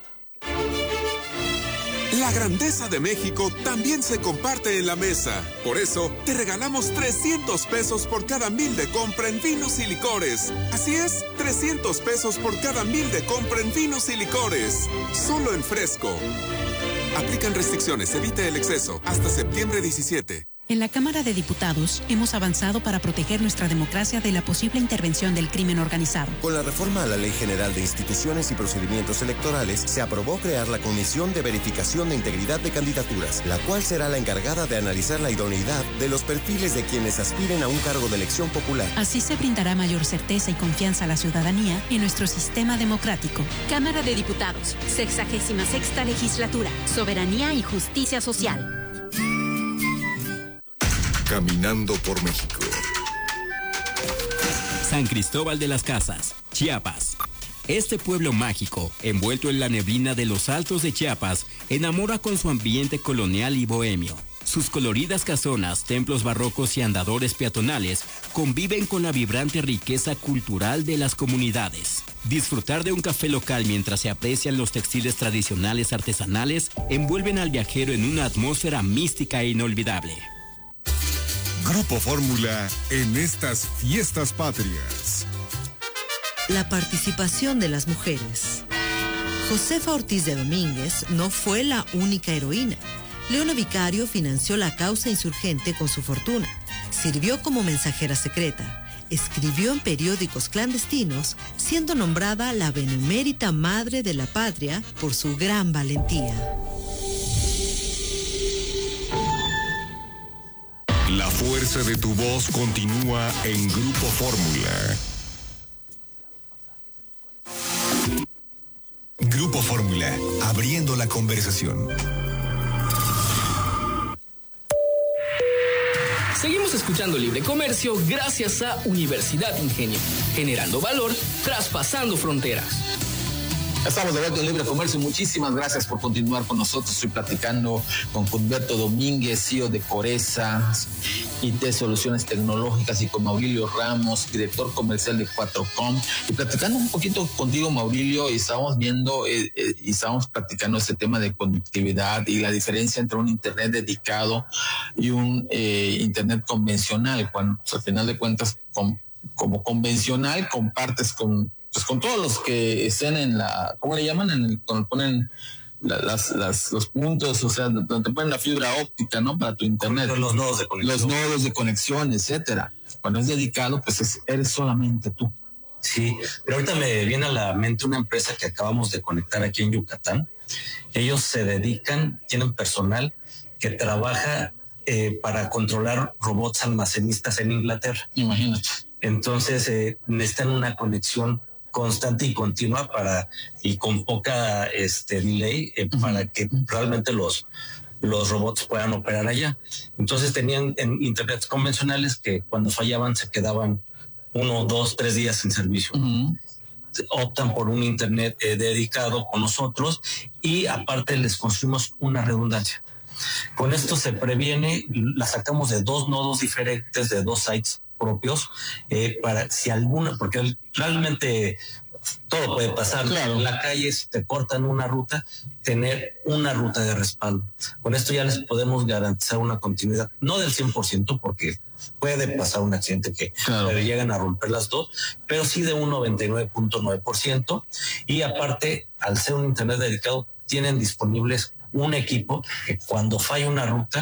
La grandeza de México también se comparte en la mesa. Por eso, te regalamos trescientos pesos por cada mil de compra en vinos y licores. Así es, trescientos pesos por cada mil de compra en vinos y licores. Solo en Fresco. Aplican restricciones, evite el exceso. Hasta septiembre diecisiete. En la Cámara de Diputados hemos avanzado para proteger nuestra democracia de la posible intervención del crimen organizado. Con la reforma a la Ley General de Instituciones y Procedimientos Electorales, se aprobó crear la Comisión de Verificación de Integridad de Candidaturas, la cual será la encargada de analizar la idoneidad de los perfiles de quienes aspiren a un cargo de elección popular. Así se brindará mayor certeza y confianza a la ciudadanía en nuestro sistema democrático. Cámara de Diputados, sexagésima sexta legislatura, Soberanía y Justicia Social. Caminando por México. San Cristóbal de las Casas, Chiapas. Este pueblo mágico, envuelto en la neblina de los altos de Chiapas, enamora con su ambiente colonial y bohemio. Sus coloridas casonas, templos barrocos y andadores peatonales conviven con la vibrante riqueza cultural de las comunidades. Disfrutar de un café local mientras se aprecian los textiles tradicionales artesanales envuelven al viajero en una atmósfera mística e inolvidable. Grupo Fórmula en estas fiestas patrias. La participación de las mujeres. Josefa Ortiz de Domínguez no fue la única heroína. Leona Vicario financió la causa insurgente con su fortuna. Sirvió como mensajera secreta. Escribió en periódicos clandestinos, siendo nombrada la benemérita madre de la patria por su gran valentía. La fuerza de tu voz continúa en Grupo Fórmula. Grupo Fórmula, abriendo la conversación. Seguimos escuchando Libre Comercio gracias a Universidad Ingenio, generando valor, traspasando fronteras. Estamos de vuelta en Libre Comercio. Muchísimas gracias por continuar con nosotros. Estoy platicando con Cudberto Domínguez, C E O de Coresa, I T Soluciones Tecnológicas, y con Maurilio Ramos, director comercial de cuatro com. Y platicando un poquito contigo, Maurilio, y estábamos viendo eh, eh, y estábamos platicando ese tema de conectividad y la diferencia entre un internet dedicado y un eh, internet convencional. Cuando, pues, al final de cuentas, con, como convencional, compartes con pues con todos los que estén en la, ¿cómo le llaman? En el, cuando ponen la, las, las, los puntos, o sea, donde te ponen la fibra óptica, ¿no? Para tu internet. Los nodos de conexión. Los nodos de conexión, etcétera. Cuando es dedicado, pues es, eres solamente tú. Sí, pero ahorita me viene a la mente una empresa que acabamos de conectar aquí en Yucatán. Ellos se dedican, tienen personal que trabaja eh, para controlar robots almacenistas en Inglaterra. Imagínate. Entonces eh, necesitan una conexión constante y continua para y con poca este delay eh, uh-huh. para que realmente los los robots puedan operar allá. Entonces tenían en internet convencionales que cuando fallaban se quedaban uno, dos, tres días en servicio. Uh-huh. Optan por un internet eh, dedicado con nosotros y aparte les construimos una redundancia. Con esto se previene, la sacamos de dos nodos diferentes, de dos sites propios, eh, para si alguna, porque realmente todo puede pasar. Claro. En la calle, si te cortan una ruta, tener una ruta de respaldo. Con esto ya les podemos garantizar una continuidad, no del cien por ciento, porque puede pasar un accidente que claro. llegan a romper las dos, pero sí de un noventa y nueve punto nueve por ciento. Y aparte, al ser un internet dedicado, tienen disponibles un equipo que cuando falla una ruta,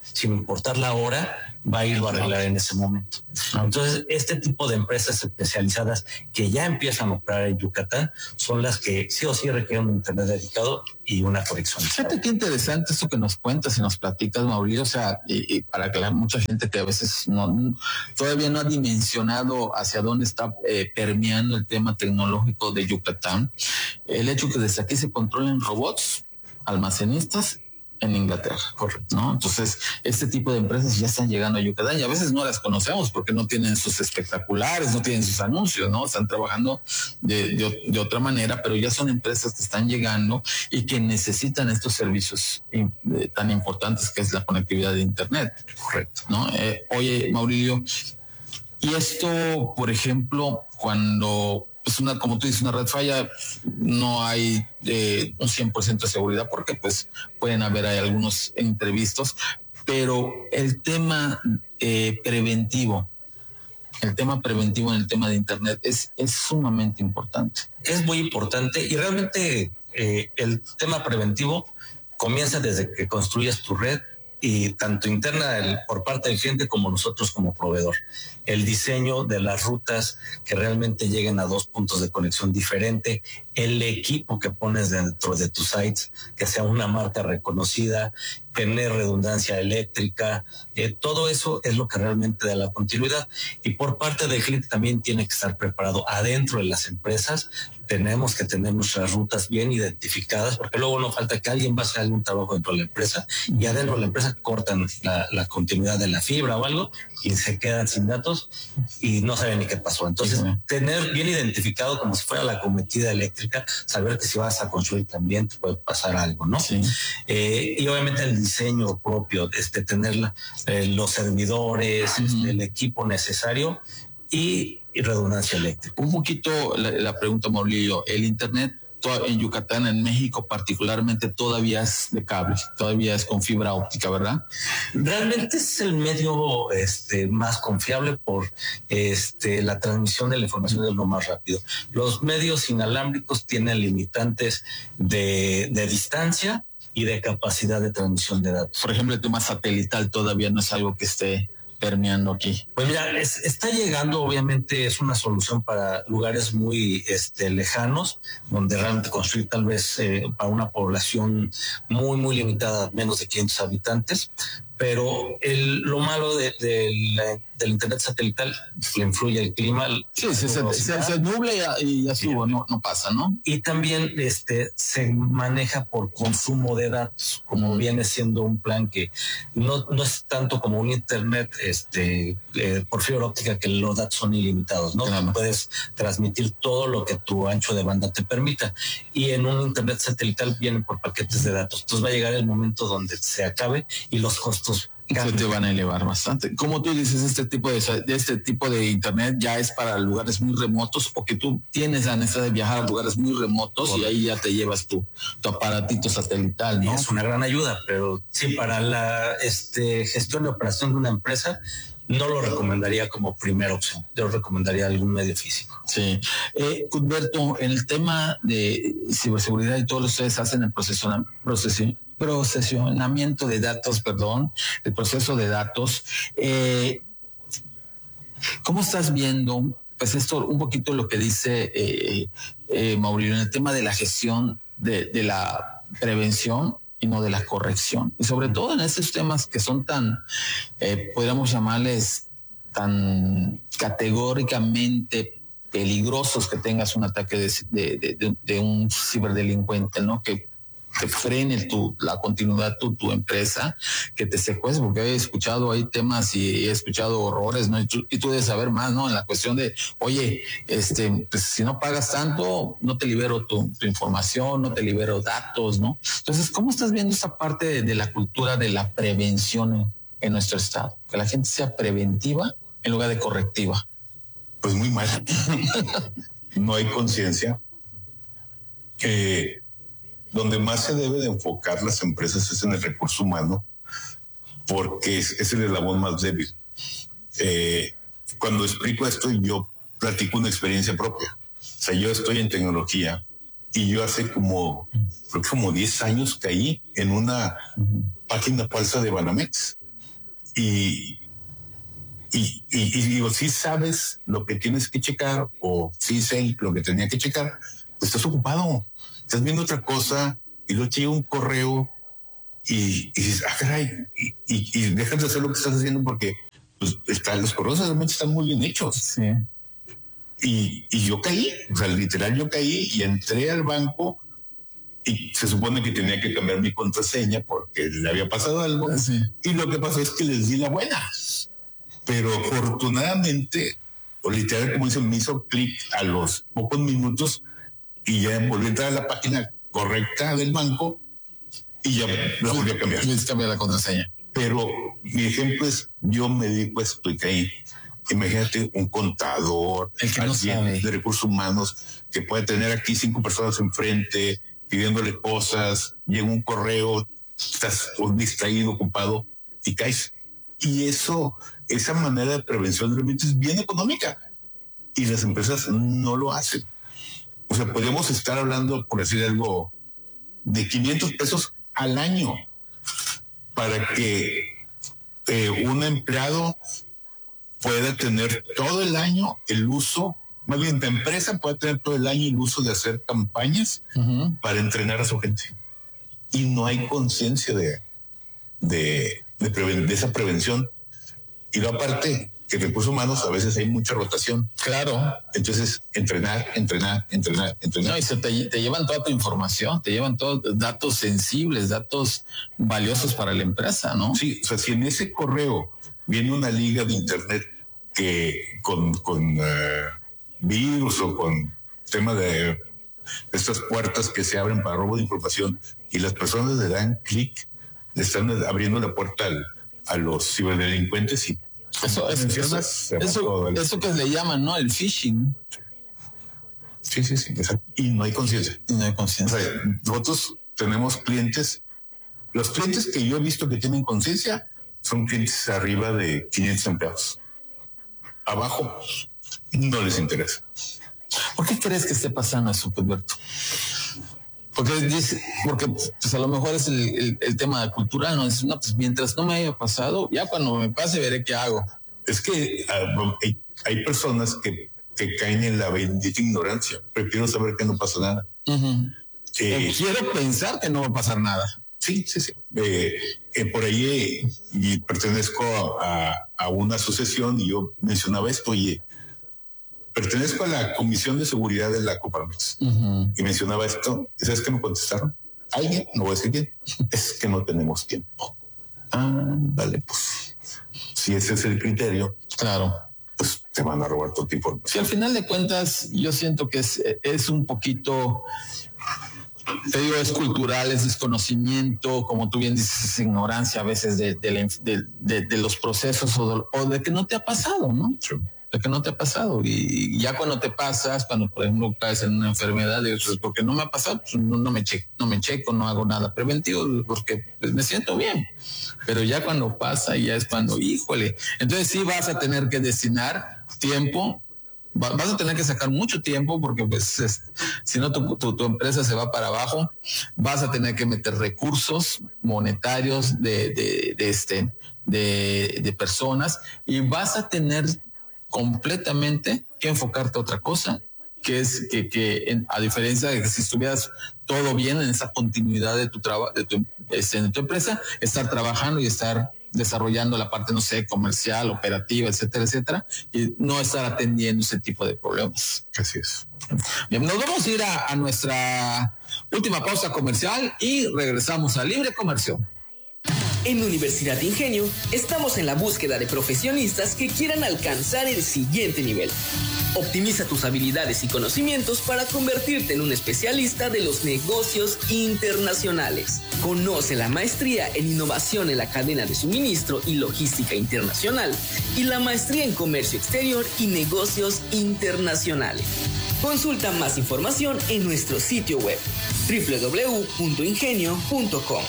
sin importar la hora, va a irlo a arreglar en ese momento. Entonces, este tipo de empresas especializadas que ya empiezan a operar en Yucatán son las que sí o sí requieren un internet dedicado y una conexión. Fíjate qué interesante esto que nos cuentas y nos platicas, Mauricio, o sea, y, y para que la mucha gente que a veces no todavía no ha dimensionado hacia dónde está eh, permeando el tema tecnológico de Yucatán, el hecho que desde aquí se controlen robots, almacenistas, en Inglaterra, correcto, ¿no? Entonces, este tipo de empresas ya están llegando a Yucatán y a veces no las conocemos porque no tienen sus espectaculares, no tienen sus anuncios, ¿no? Están trabajando de, de, de otra manera, pero ya son empresas que están llegando y que necesitan estos servicios in, de, tan importantes que es la conectividad de Internet, correcto, ¿no? Eh, oye, Mauricio, y esto, por ejemplo, cuando es una, como tú dices, una red falla, no hay eh, un cien por ciento de seguridad porque pues pueden haber hay algunos imprevistos, pero el tema eh, preventivo, el tema preventivo en el tema de Internet es, es sumamente importante. Es muy importante y realmente eh, el tema preventivo comienza desde que construyes tu red y tanto interna el, por parte del cliente como nosotros como proveedor. El diseño de las rutas que realmente lleguen a dos puntos de conexión diferente, el equipo que pones dentro de tus sites, que sea una marca reconocida, tener redundancia eléctrica, eh, todo eso es lo que realmente da la continuidad. Y por parte del cliente también tiene que estar preparado adentro de las empresas. Tenemos que tener nuestras rutas bien identificadas, porque luego no falta que alguien va a hacer algún trabajo dentro de la empresa y adentro de la empresa cortan la, la continuidad de la fibra o algo y se quedan sin datos y no saben ni qué pasó. Entonces, sí, tener bien identificado como si fuera la cometida eléctrica, saber que si vas a construir también te puede pasar algo, ¿no? Sí. Eh, y obviamente el diseño propio, este, tener la, eh, los servidores, uh-huh. este, el equipo necesario y y redundancia eléctrica. Un poquito la, la pregunta, Mauricio, el Internet en Yucatán, en México particularmente, todavía es de cable, todavía es con fibra óptica, ¿verdad? Realmente es el medio este, más confiable por este, la transmisión de la información de lo más rápido. Los medios inalámbricos tienen limitantes de, de distancia y de capacidad de transmisión de datos. Por ejemplo, el tema satelital todavía no es algo que esté permeando aquí. Pues mira, es, está llegando, obviamente es una solución para lugares muy este, lejanos, donde realmente construir tal vez eh, para una población muy, muy limitada, menos de quinientos habitantes, pero el, lo malo de, de la, del internet satelital le influye el clima. Sí, se, se, se, se nubla y ya estuvo, no, no pasa, ¿no? Y también este, se maneja por consumo de datos, como viene siendo un plan que no, no es tanto como un internet este, eh, por fibra óptica, que los datos son ilimitados, ¿no? Claro. Puedes transmitir todo lo que tu ancho de banda te permita. Y en un internet satelital vienen por paquetes de datos. Entonces va a llegar el momento donde se acabe y los costos se te van a elevar bastante. Como tú dices, este tipo de, de este tipo de internet ya es para lugares muy remotos, o que tú tienes la necesidad de viajar a lugares muy remotos. Correcto. Y ahí ya te llevas tu, tu aparatito satelital, ¿no? Es una gran ayuda, pero sí, para la este, gestión de operación de una empresa no lo recomendaría como primera opción. Yo recomendaría algún medio físico. Sí. Eh, Cuthberto, en el tema de ciberseguridad y todo lo que ustedes hacen en proceso, proceso procesionamiento de datos, perdón, el proceso de datos. Eh, ¿Cómo estás viendo, pues esto, un poquito lo que dice eh, eh, Mauricio, en el tema de la gestión de, de la prevención y no de la corrección? Y sobre todo en estos temas que son tan, eh, podríamos llamarles, tan categóricamente peligrosos, que tengas un ataque de, de, de, de un ciberdelincuente, ¿no? Que que frene tu, la continuidad de tu, tu empresa, que te secuestre, porque he escuchado ahí temas y he escuchado horrores, ¿no? Y tú, y tú debes saber más, ¿no? En la cuestión de, oye, este, pues si no pagas tanto, no te libero tu, tu información, no te libero datos, ¿no? Entonces, ¿cómo estás viendo esta parte de, de la cultura de la prevención en, en nuestro estado? Que la gente sea preventiva en lugar de correctiva. Pues muy mal. No hay conciencia. Que donde más se debe de enfocar las empresas es en el recurso humano, porque es, es el eslabón más débil. Eh, cuando explico esto, yo platico una experiencia propia. O sea, yo estoy en tecnología y yo hace como, creo que como diez años caí en una página falsa de Banamex. y, y, y, y digo, si sabes lo que tienes que checar o si sé lo que tenía que checar, pues estás ocupado, estás viendo otra cosa y luego te llega un correo y, y dices, ah, caray, y, y, y dejas de hacer lo que estás haciendo porque pues, está, los correos realmente están muy bien hechos. Sí. Y, y yo caí, o sea, literal yo caí y entré al banco y se supone que tenía que cambiar mi contraseña porque le había pasado algo. Sí. Y lo que pasó es que les di la buena. Pero afortunadamente, o literal, como dicen, me hizo clic a los pocos minutos y ya volví a entrar a la página correcta del banco y ya la volví a cambiar. Y cambiar la contraseña. Pero mi ejemplo es, yo me dedico a esto y caí. Imagínate un contador, el que no alguien sabe. de recursos humanos que puede tener aquí cinco personas enfrente pidiéndole cosas, llega un correo, estás distraído, ocupado y caes. Y eso, esa manera de prevención realmente es bien económica y las empresas no lo hacen. O sea, podríamos estar hablando, por decir algo, de quinientos pesos al año para que eh, un empleado pueda tener todo el año el uso, más bien la empresa puede tener todo el año el uso de hacer campañas uh-huh. para entrenar a su gente. Y no hay conciencia de, de, de, preven- de esa prevención. Y luego aparte, que en recursos humanos a veces hay mucha rotación. Claro. Entonces, entrenar, entrenar, entrenar, entrenar. No, y se te, te llevan toda tu información, te llevan todos datos sensibles, datos valiosos para la empresa, ¿no? Sí, o sea, si en ese correo viene una liga de internet que con, con uh, virus o con tema de estas puertas que se abren para robo de información y las personas le dan clic, le están abriendo la puerta al, a los ciberdelincuentes y eso, eso, eso, eso, el... eso que le llaman, ¿no? El phishing. Sí, sí, sí, exacto. Y no hay conciencia. No hay conciencia. O sea, nosotros tenemos clientes, los clientes que yo he visto que tienen conciencia son clientes arriba de quinientos empleados. Abajo no les interesa. ¿Por qué crees que esté pasando eso, Alberto? Porque dice, porque pues a lo mejor es el, el, el tema cultural, ¿no? Es, no, pues mientras no me haya pasado, ya cuando me pase veré qué hago. Es que uh, hay, hay personas que, que caen en la bendita ignorancia. Prefiero saber que no pasa nada. Uh-huh. Eh, Quiero pensar que no va a pasar nada. Sí, sí, sí. Eh, eh, por ahí eh, y pertenezco a, a una asociación y yo mencionaba esto, oye, pertenezco a la Comisión de Seguridad de la Coparmex uh-huh. y mencionaba esto, ¿y sabes qué me contestaron? Alguien, no voy a decir quién, es que no tenemos tiempo. Ah, vale, pues, si ese es el criterio, claro, pues te van a robar todo tipo de información. Si al final de cuentas, yo siento que es, es un poquito... Te digo, es cultural, es desconocimiento, como tú bien dices, es ignorancia a veces de, de, la, de, de, de los procesos o de, o de que no te ha pasado, ¿no? Sí. De que no te ha pasado. Y ya cuando te pasas, cuando por ejemplo caes en una enfermedad, dices, pues porque no me ha pasado, pues no, no, me checo, no me checo, no hago nada preventivo, porque pues, me siento bien. Pero ya cuando pasa, ya es cuando, híjole. Entonces sí vas a tener que destinar tiempo. Vas a tener que sacar mucho tiempo porque pues es, si no tu, tu, tu empresa se va para abajo. Vas a tener que meter recursos monetarios de, de, de, este, de, de personas y vas a tener completamente que enfocarte a otra cosa, que es que, que en, a diferencia de que si estuvieras todo bien en esa continuidad de tu trabajo, de tu, este, de tu empresa, estar trabajando y estar desarrollando la parte, no sé, comercial, operativa, etcétera, etcétera, y no estar atendiendo ese tipo de problemas. Así es. Bien, nos vamos a ir a, a nuestra última pausa comercial y regresamos a Libre Comercio. En Universidad Ingenio estamos en la búsqueda de profesionistas que quieran alcanzar el siguiente nivel. Optimiza tus habilidades y conocimientos para convertirte en un especialista de los negocios internacionales. Conoce la maestría en innovación en la cadena de suministro y logística internacional y la maestría en comercio exterior y negocios internacionales. Consulta más información en nuestro sitio web doble u doble u doble u punto ingenio punto com.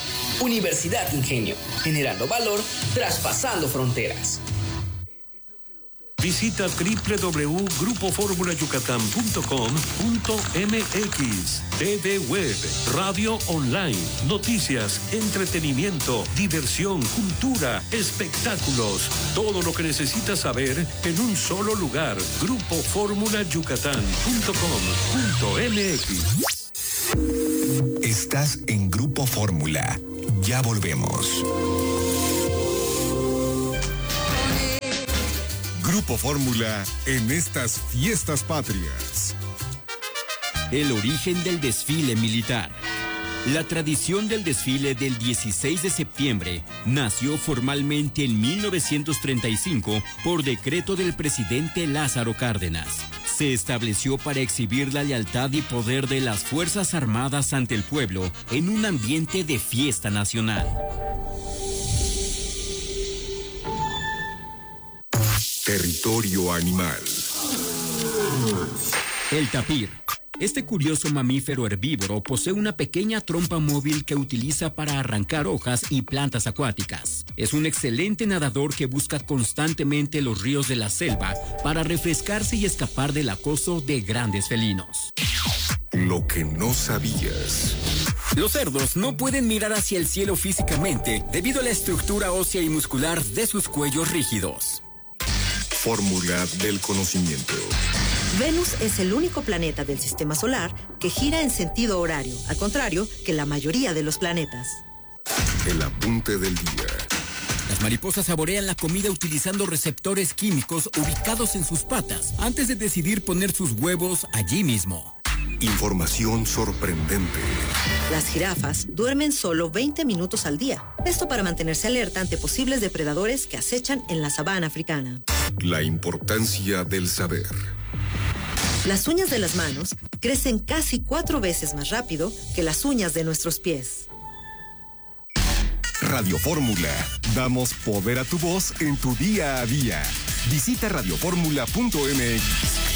Universidad Ingenio, generando valor, traspasando fronteras. Visita doble u doble u doble u punto grupo formula yucatán punto com punto m x. T V Web, radio online, noticias, entretenimiento, diversión, cultura, espectáculos. Todo lo que necesitas saber en un solo lugar. grupo formula yucatán punto com punto m x. Estás en Grupo Fórmula. Ya volvemos. Grupo Fórmula en estas fiestas patrias. El origen del desfile militar. La tradición del desfile del dieciséis de septiembre nació formalmente en mil novecientos treinta y cinco por decreto del presidente Lázaro Cárdenas. Se estableció para exhibir la lealtad y poder de las Fuerzas Armadas ante el pueblo en un ambiente de fiesta nacional. Territorio animal. El tapir. Este curioso mamífero herbívoro posee una pequeña trompa móvil que utiliza para arrancar hojas y plantas acuáticas. Es un excelente nadador que busca constantemente los ríos de la selva para refrescarse y escapar del acoso de grandes felinos. Lo que no sabías. Los cerdos no pueden mirar hacia el cielo físicamente debido a la estructura ósea y muscular de sus cuellos rígidos. Fórmula del conocimiento. Venus es el único planeta del sistema solar que gira en sentido horario, al contrario que la mayoría de los planetas. El apunte del día. Las mariposas saborean la comida utilizando receptores químicos ubicados en sus patas antes de decidir poner sus huevos allí mismo. Información sorprendente. Las jirafas duermen solo veinte minutos al día. Esto para mantenerse alerta ante posibles depredadores que acechan en la sabana africana. La importancia del saber. Las uñas de las manos crecen casi cuatro veces más rápido que las uñas de nuestros pies. Radio Fórmula. Damos poder a tu voz en tu día a día. Visita radio fórmula punto m x.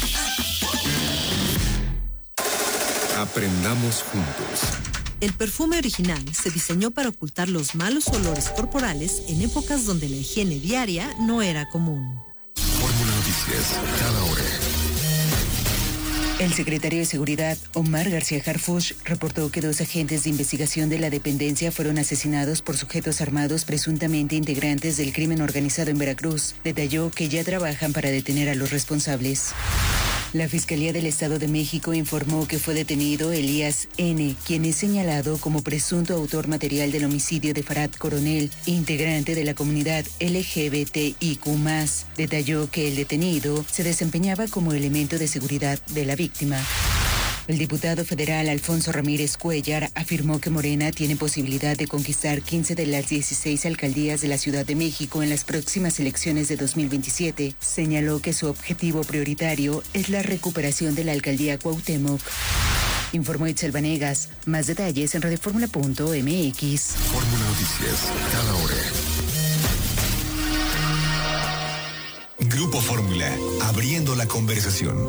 Aprendamos juntos. El perfume original se diseñó para ocultar los malos olores corporales en épocas donde la higiene diaria no era común. Fórmula Noticias, cada hora. El secretario de Seguridad, Omar García Harfuch, reportó que dos agentes de investigación de la dependencia fueron asesinados por sujetos armados presuntamente integrantes del crimen organizado en Veracruz. Detalló que ya trabajan para detener a los responsables. La Fiscalía del Estado de México informó que fue detenido Elías N., quien es señalado como presunto autor material del homicidio de Farad Coronel, integrante de la comunidad L G B T I Q más. Detalló que el detenido se desempeñaba como elemento de seguridad de la víctima. El diputado federal Alfonso Ramírez Cuellar afirmó que Morena tiene posibilidad de conquistar quince de las dieciséis alcaldías de la Ciudad de México en las próximas elecciones de dos mil veintisiete. Señaló que su objetivo prioritario es la recuperación de la alcaldía Cuauhtémoc. Informó Itzel Vanegas. Más detalles en radio fórmula punto m x. Fórmula Noticias, cada hora. Grupo Fórmula, abriendo la conversación.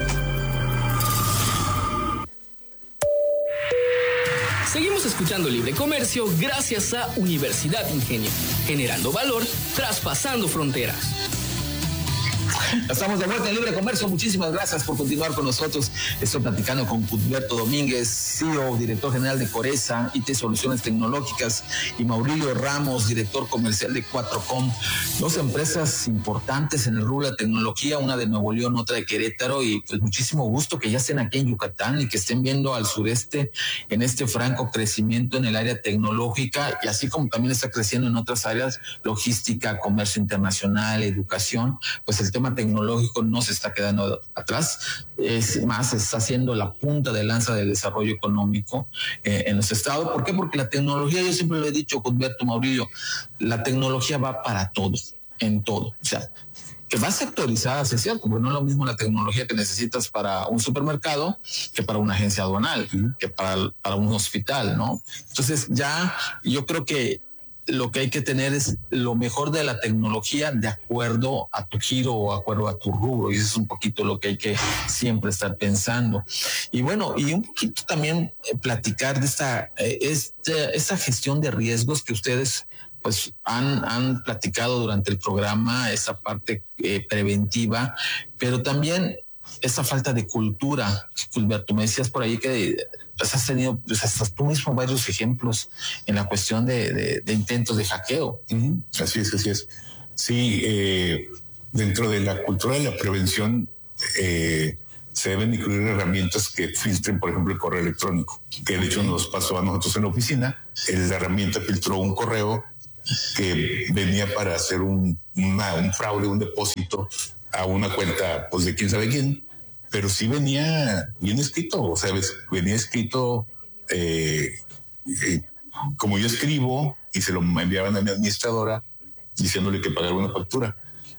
Seguimos escuchando Libre Comercio gracias a Universidad Ingenio, generando valor, traspasando fronteras. Estamos de vuelta en Libre Comercio. Muchísimas gracias por continuar con nosotros. Estoy platicando con Cuthberto Domínguez, C E O, director general de Coresa, I T Soluciones Tecnológicas, y Maurilio Ramos, director comercial de cuatro com. Dos empresas importantes en el rubro de la tecnología, una de Nuevo León, otra de Querétaro, y pues muchísimo gusto que ya estén aquí en Yucatán y que estén viendo al sureste en este franco crecimiento en el área tecnológica, y así como también está creciendo en otras áreas, logística, comercio internacional, educación, pues el tema tecnológico no se está quedando atrás, es más, está siendo la punta de lanza del desarrollo económico eh, en los estados. ¿Por qué? Porque la tecnología, yo siempre lo he dicho, Cuthberto, Maurilio, la tecnología va para todo, en todo. O sea, que va sectorizada, es cierto, porque no es lo mismo la tecnología que necesitas para un supermercado que para una agencia aduanal, uh-huh. que para, para un hospital, ¿no? Entonces ya yo creo que lo que hay que tener es lo mejor de la tecnología de acuerdo a tu giro o de acuerdo a tu rubro, y eso es un poquito lo que hay que siempre estar pensando. Y bueno, y un poquito también eh, platicar de esta, eh, este, esta gestión de riesgos que ustedes pues han, han platicado durante el programa esa parte eh, preventiva, pero también esa falta de cultura. Gilberto, me decías por ahí que pues, has tenido pues, hasta tú mismo varios ejemplos en la cuestión de, de, de intentos de hackeo. Uh-huh. Así es, así es. Sí, eh, dentro de la cultura de la prevención eh, se deben incluir herramientas que filtren, por ejemplo, el correo electrónico, que de hecho nos pasó a nosotros en la oficina. La herramienta filtró un correo que venía para hacer un, una, un fraude, un depósito a una cuenta pues de quién sabe quién, pero sí venía bien escrito, o sea, venía escrito eh, eh, como yo escribo, y se lo enviaban a mi administradora diciéndole que pagara una factura,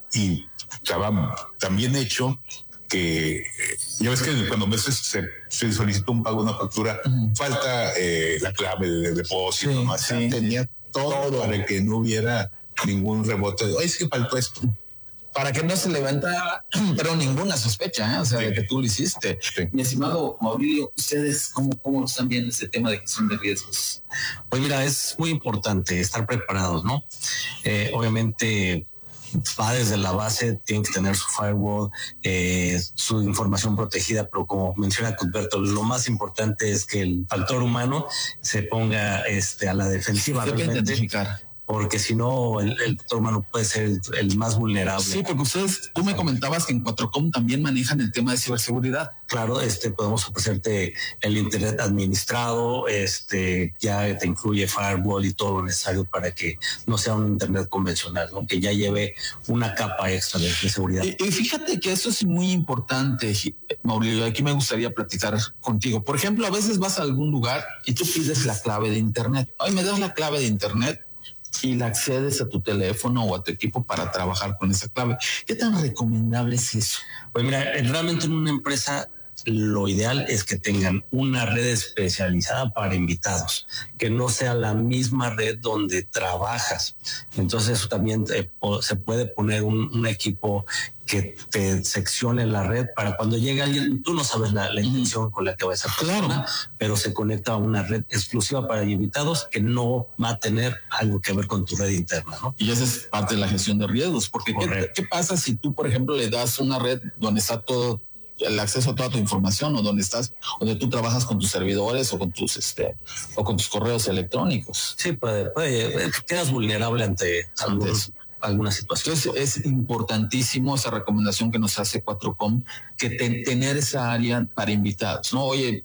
y estaba tan bien hecho que ya ves que cuando a veces se, se solicita un pago de una factura, uh-huh. falta eh, la clave de depósito, sí, ¿no? Sí, tenía todo, todo para que no hubiera ningún rebote de, oye, es que faltó esto. Para que no se levantara, pero ninguna sospecha, ¿eh? O sea, sí. de que tú lo hiciste. Sí. Mi estimado Maurilio, ¿ustedes cómo, cómo están viendo este tema de gestión de riesgos? Pues mira, es muy importante estar preparados, ¿no? Eh, obviamente va desde la base, tienen que tener su firewall, eh, su información protegida, pero como menciona Cuthberto, lo más importante es que el factor humano se ponga este, a la defensiva. Se puede identificar. Porque si no, el, el factor humano puede ser el, el más vulnerable. Sí, porque ustedes, tú me comentabas que en cuatro com también manejan el tema de ciberseguridad. Claro, este, podemos ofrecerte el internet administrado, este, ya te incluye firewall y todo lo necesario para que no sea un internet convencional, ¿no? Que ya lleve una capa extra de, de seguridad. Y, y fíjate que eso es muy importante, Maurilio. Aquí me gustaría platicar contigo. Por ejemplo, a veces vas a algún lugar y tú pides la clave de internet. Ay, me das la clave de internet y la accedes a tu teléfono o a tu equipo para trabajar con esa clave. ¿Qué tan recomendable es eso? Pues mira, realmente en una empresa lo ideal es que tengan una red especializada para invitados, que no sea la misma red donde trabajas. Entonces eso también eh, se puede poner un, un equipo que te seccione la red para cuando llegue alguien, tú no sabes la, la intención con la que va a esa persona, claro. pero se conecta a una red exclusiva para invitados que no va a tener algo que ver con tu red interna, ¿no? Y esa es parte de la gestión de riesgos, porque ¿qué, ¿qué pasa si tú, por ejemplo, le das una red donde está todo el acceso a toda tu información, o donde estás, donde tú trabajas con tus servidores o con tus este o con tus correos electrónicos? Sí, puede, puede quedas vulnerable ante algunos, alguna situación. Entonces es importantísimo esa recomendación que nos hace cuatro com, que te, tener esa área para invitados, ¿no? Oye,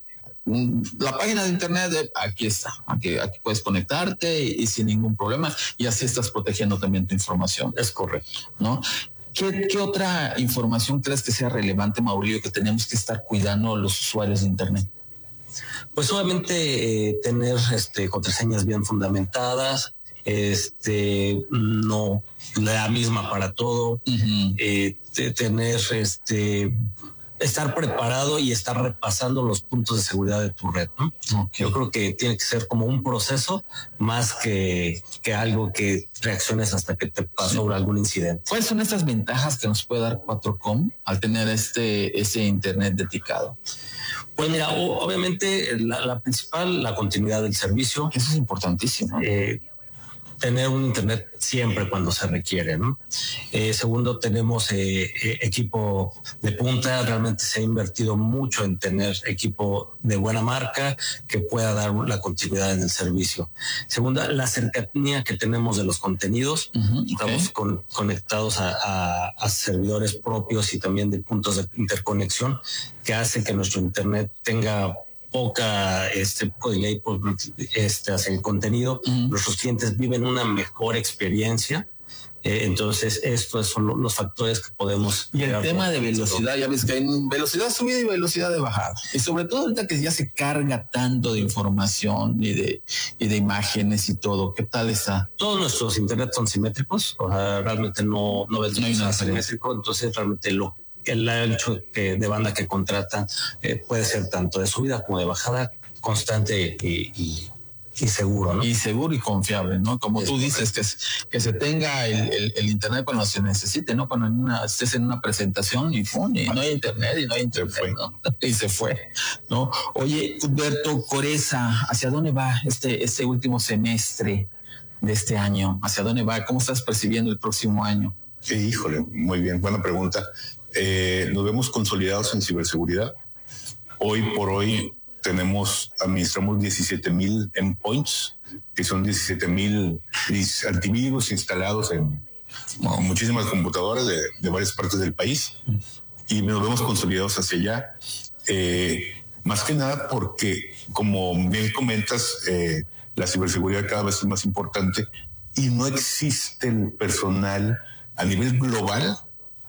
la página de internet, aquí está, aquí, aquí puedes conectarte y, y sin ningún problema, y así estás protegiendo también tu información. Es correcto, ¿no? ¿Qué, ¿Qué otra información crees que sea relevante, Maurilio, que tenemos que estar cuidando los usuarios de internet? Pues obviamente eh, tener este, contraseñas bien fundamentadas, este, no la misma para todo, uh-huh. eh, tener este estar preparado y estar repasando los puntos de seguridad de tu red, ¿no? Okay. Yo creo que tiene que ser como un proceso más que, que algo que reacciones hasta que te pasa sobre algún incidente. ¿Cuáles son estas ventajas que nos puede dar cuatro com al tener este ese internet dedicado? Pues mira, obviamente la, la principal, la continuidad del servicio. Eso es importantísimo. Eh, tener un internet siempre cuando se requiere, ¿no? Eh, segundo, tenemos eh, eh, equipo de punta. Realmente se ha invertido mucho en tener equipo de buena marca que pueda dar la continuidad en el servicio. Segunda, la cercanía que tenemos de los contenidos. Uh-huh, Estamos okay. con, conectados a, a, a servidores propios y también de puntos de interconexión que hace que nuestro internet tenga poca este delay por este hacia el contenido. Uh-huh. Nuestros clientes viven una mejor experiencia. Eh, entonces estos son los factores que podemos. Y el tema de velocidad, ya ves que hay velocidad subida y velocidad de bajada, y sobre todo ahorita que ya se carga tanto de información y de y de imágenes y todo. ¿Qué tal está? Todos nuestros internet son simétricos, o sea, realmente no no ves no hay nada simétrico. Entonces realmente lo el ancho que, de banda que contratan eh, puede ser tanto de subida como de bajada, constante y, y, y seguro, ¿no? Y seguro y confiable, ¿no? Como es tú correcto. dices, que, que se tenga el, el, el internet cuando se necesite, ¿no? Cuando en una, estés en una presentación y, ¡fum! Y no hay internet y no hay internet, ¿no? Y se fue, ¿no? Oye, Humberto Coreza, ¿hacia dónde va este, este último semestre de este año? ¿Hacia dónde va? ¿Cómo estás percibiendo el próximo año? Sí, híjole, muy bien, buena pregunta. Eh, nos vemos consolidados en ciberseguridad. Hoy por hoy tenemos, administramos diecisiete mil endpoints, que son diecisiete mil antivirus instalados en bueno, muchísimas computadoras de, de varias partes del país, y nos vemos consolidados hacia allá. Eh, más que nada porque, como bien comentas, eh, la ciberseguridad cada vez es más importante y no existe el personal a nivel global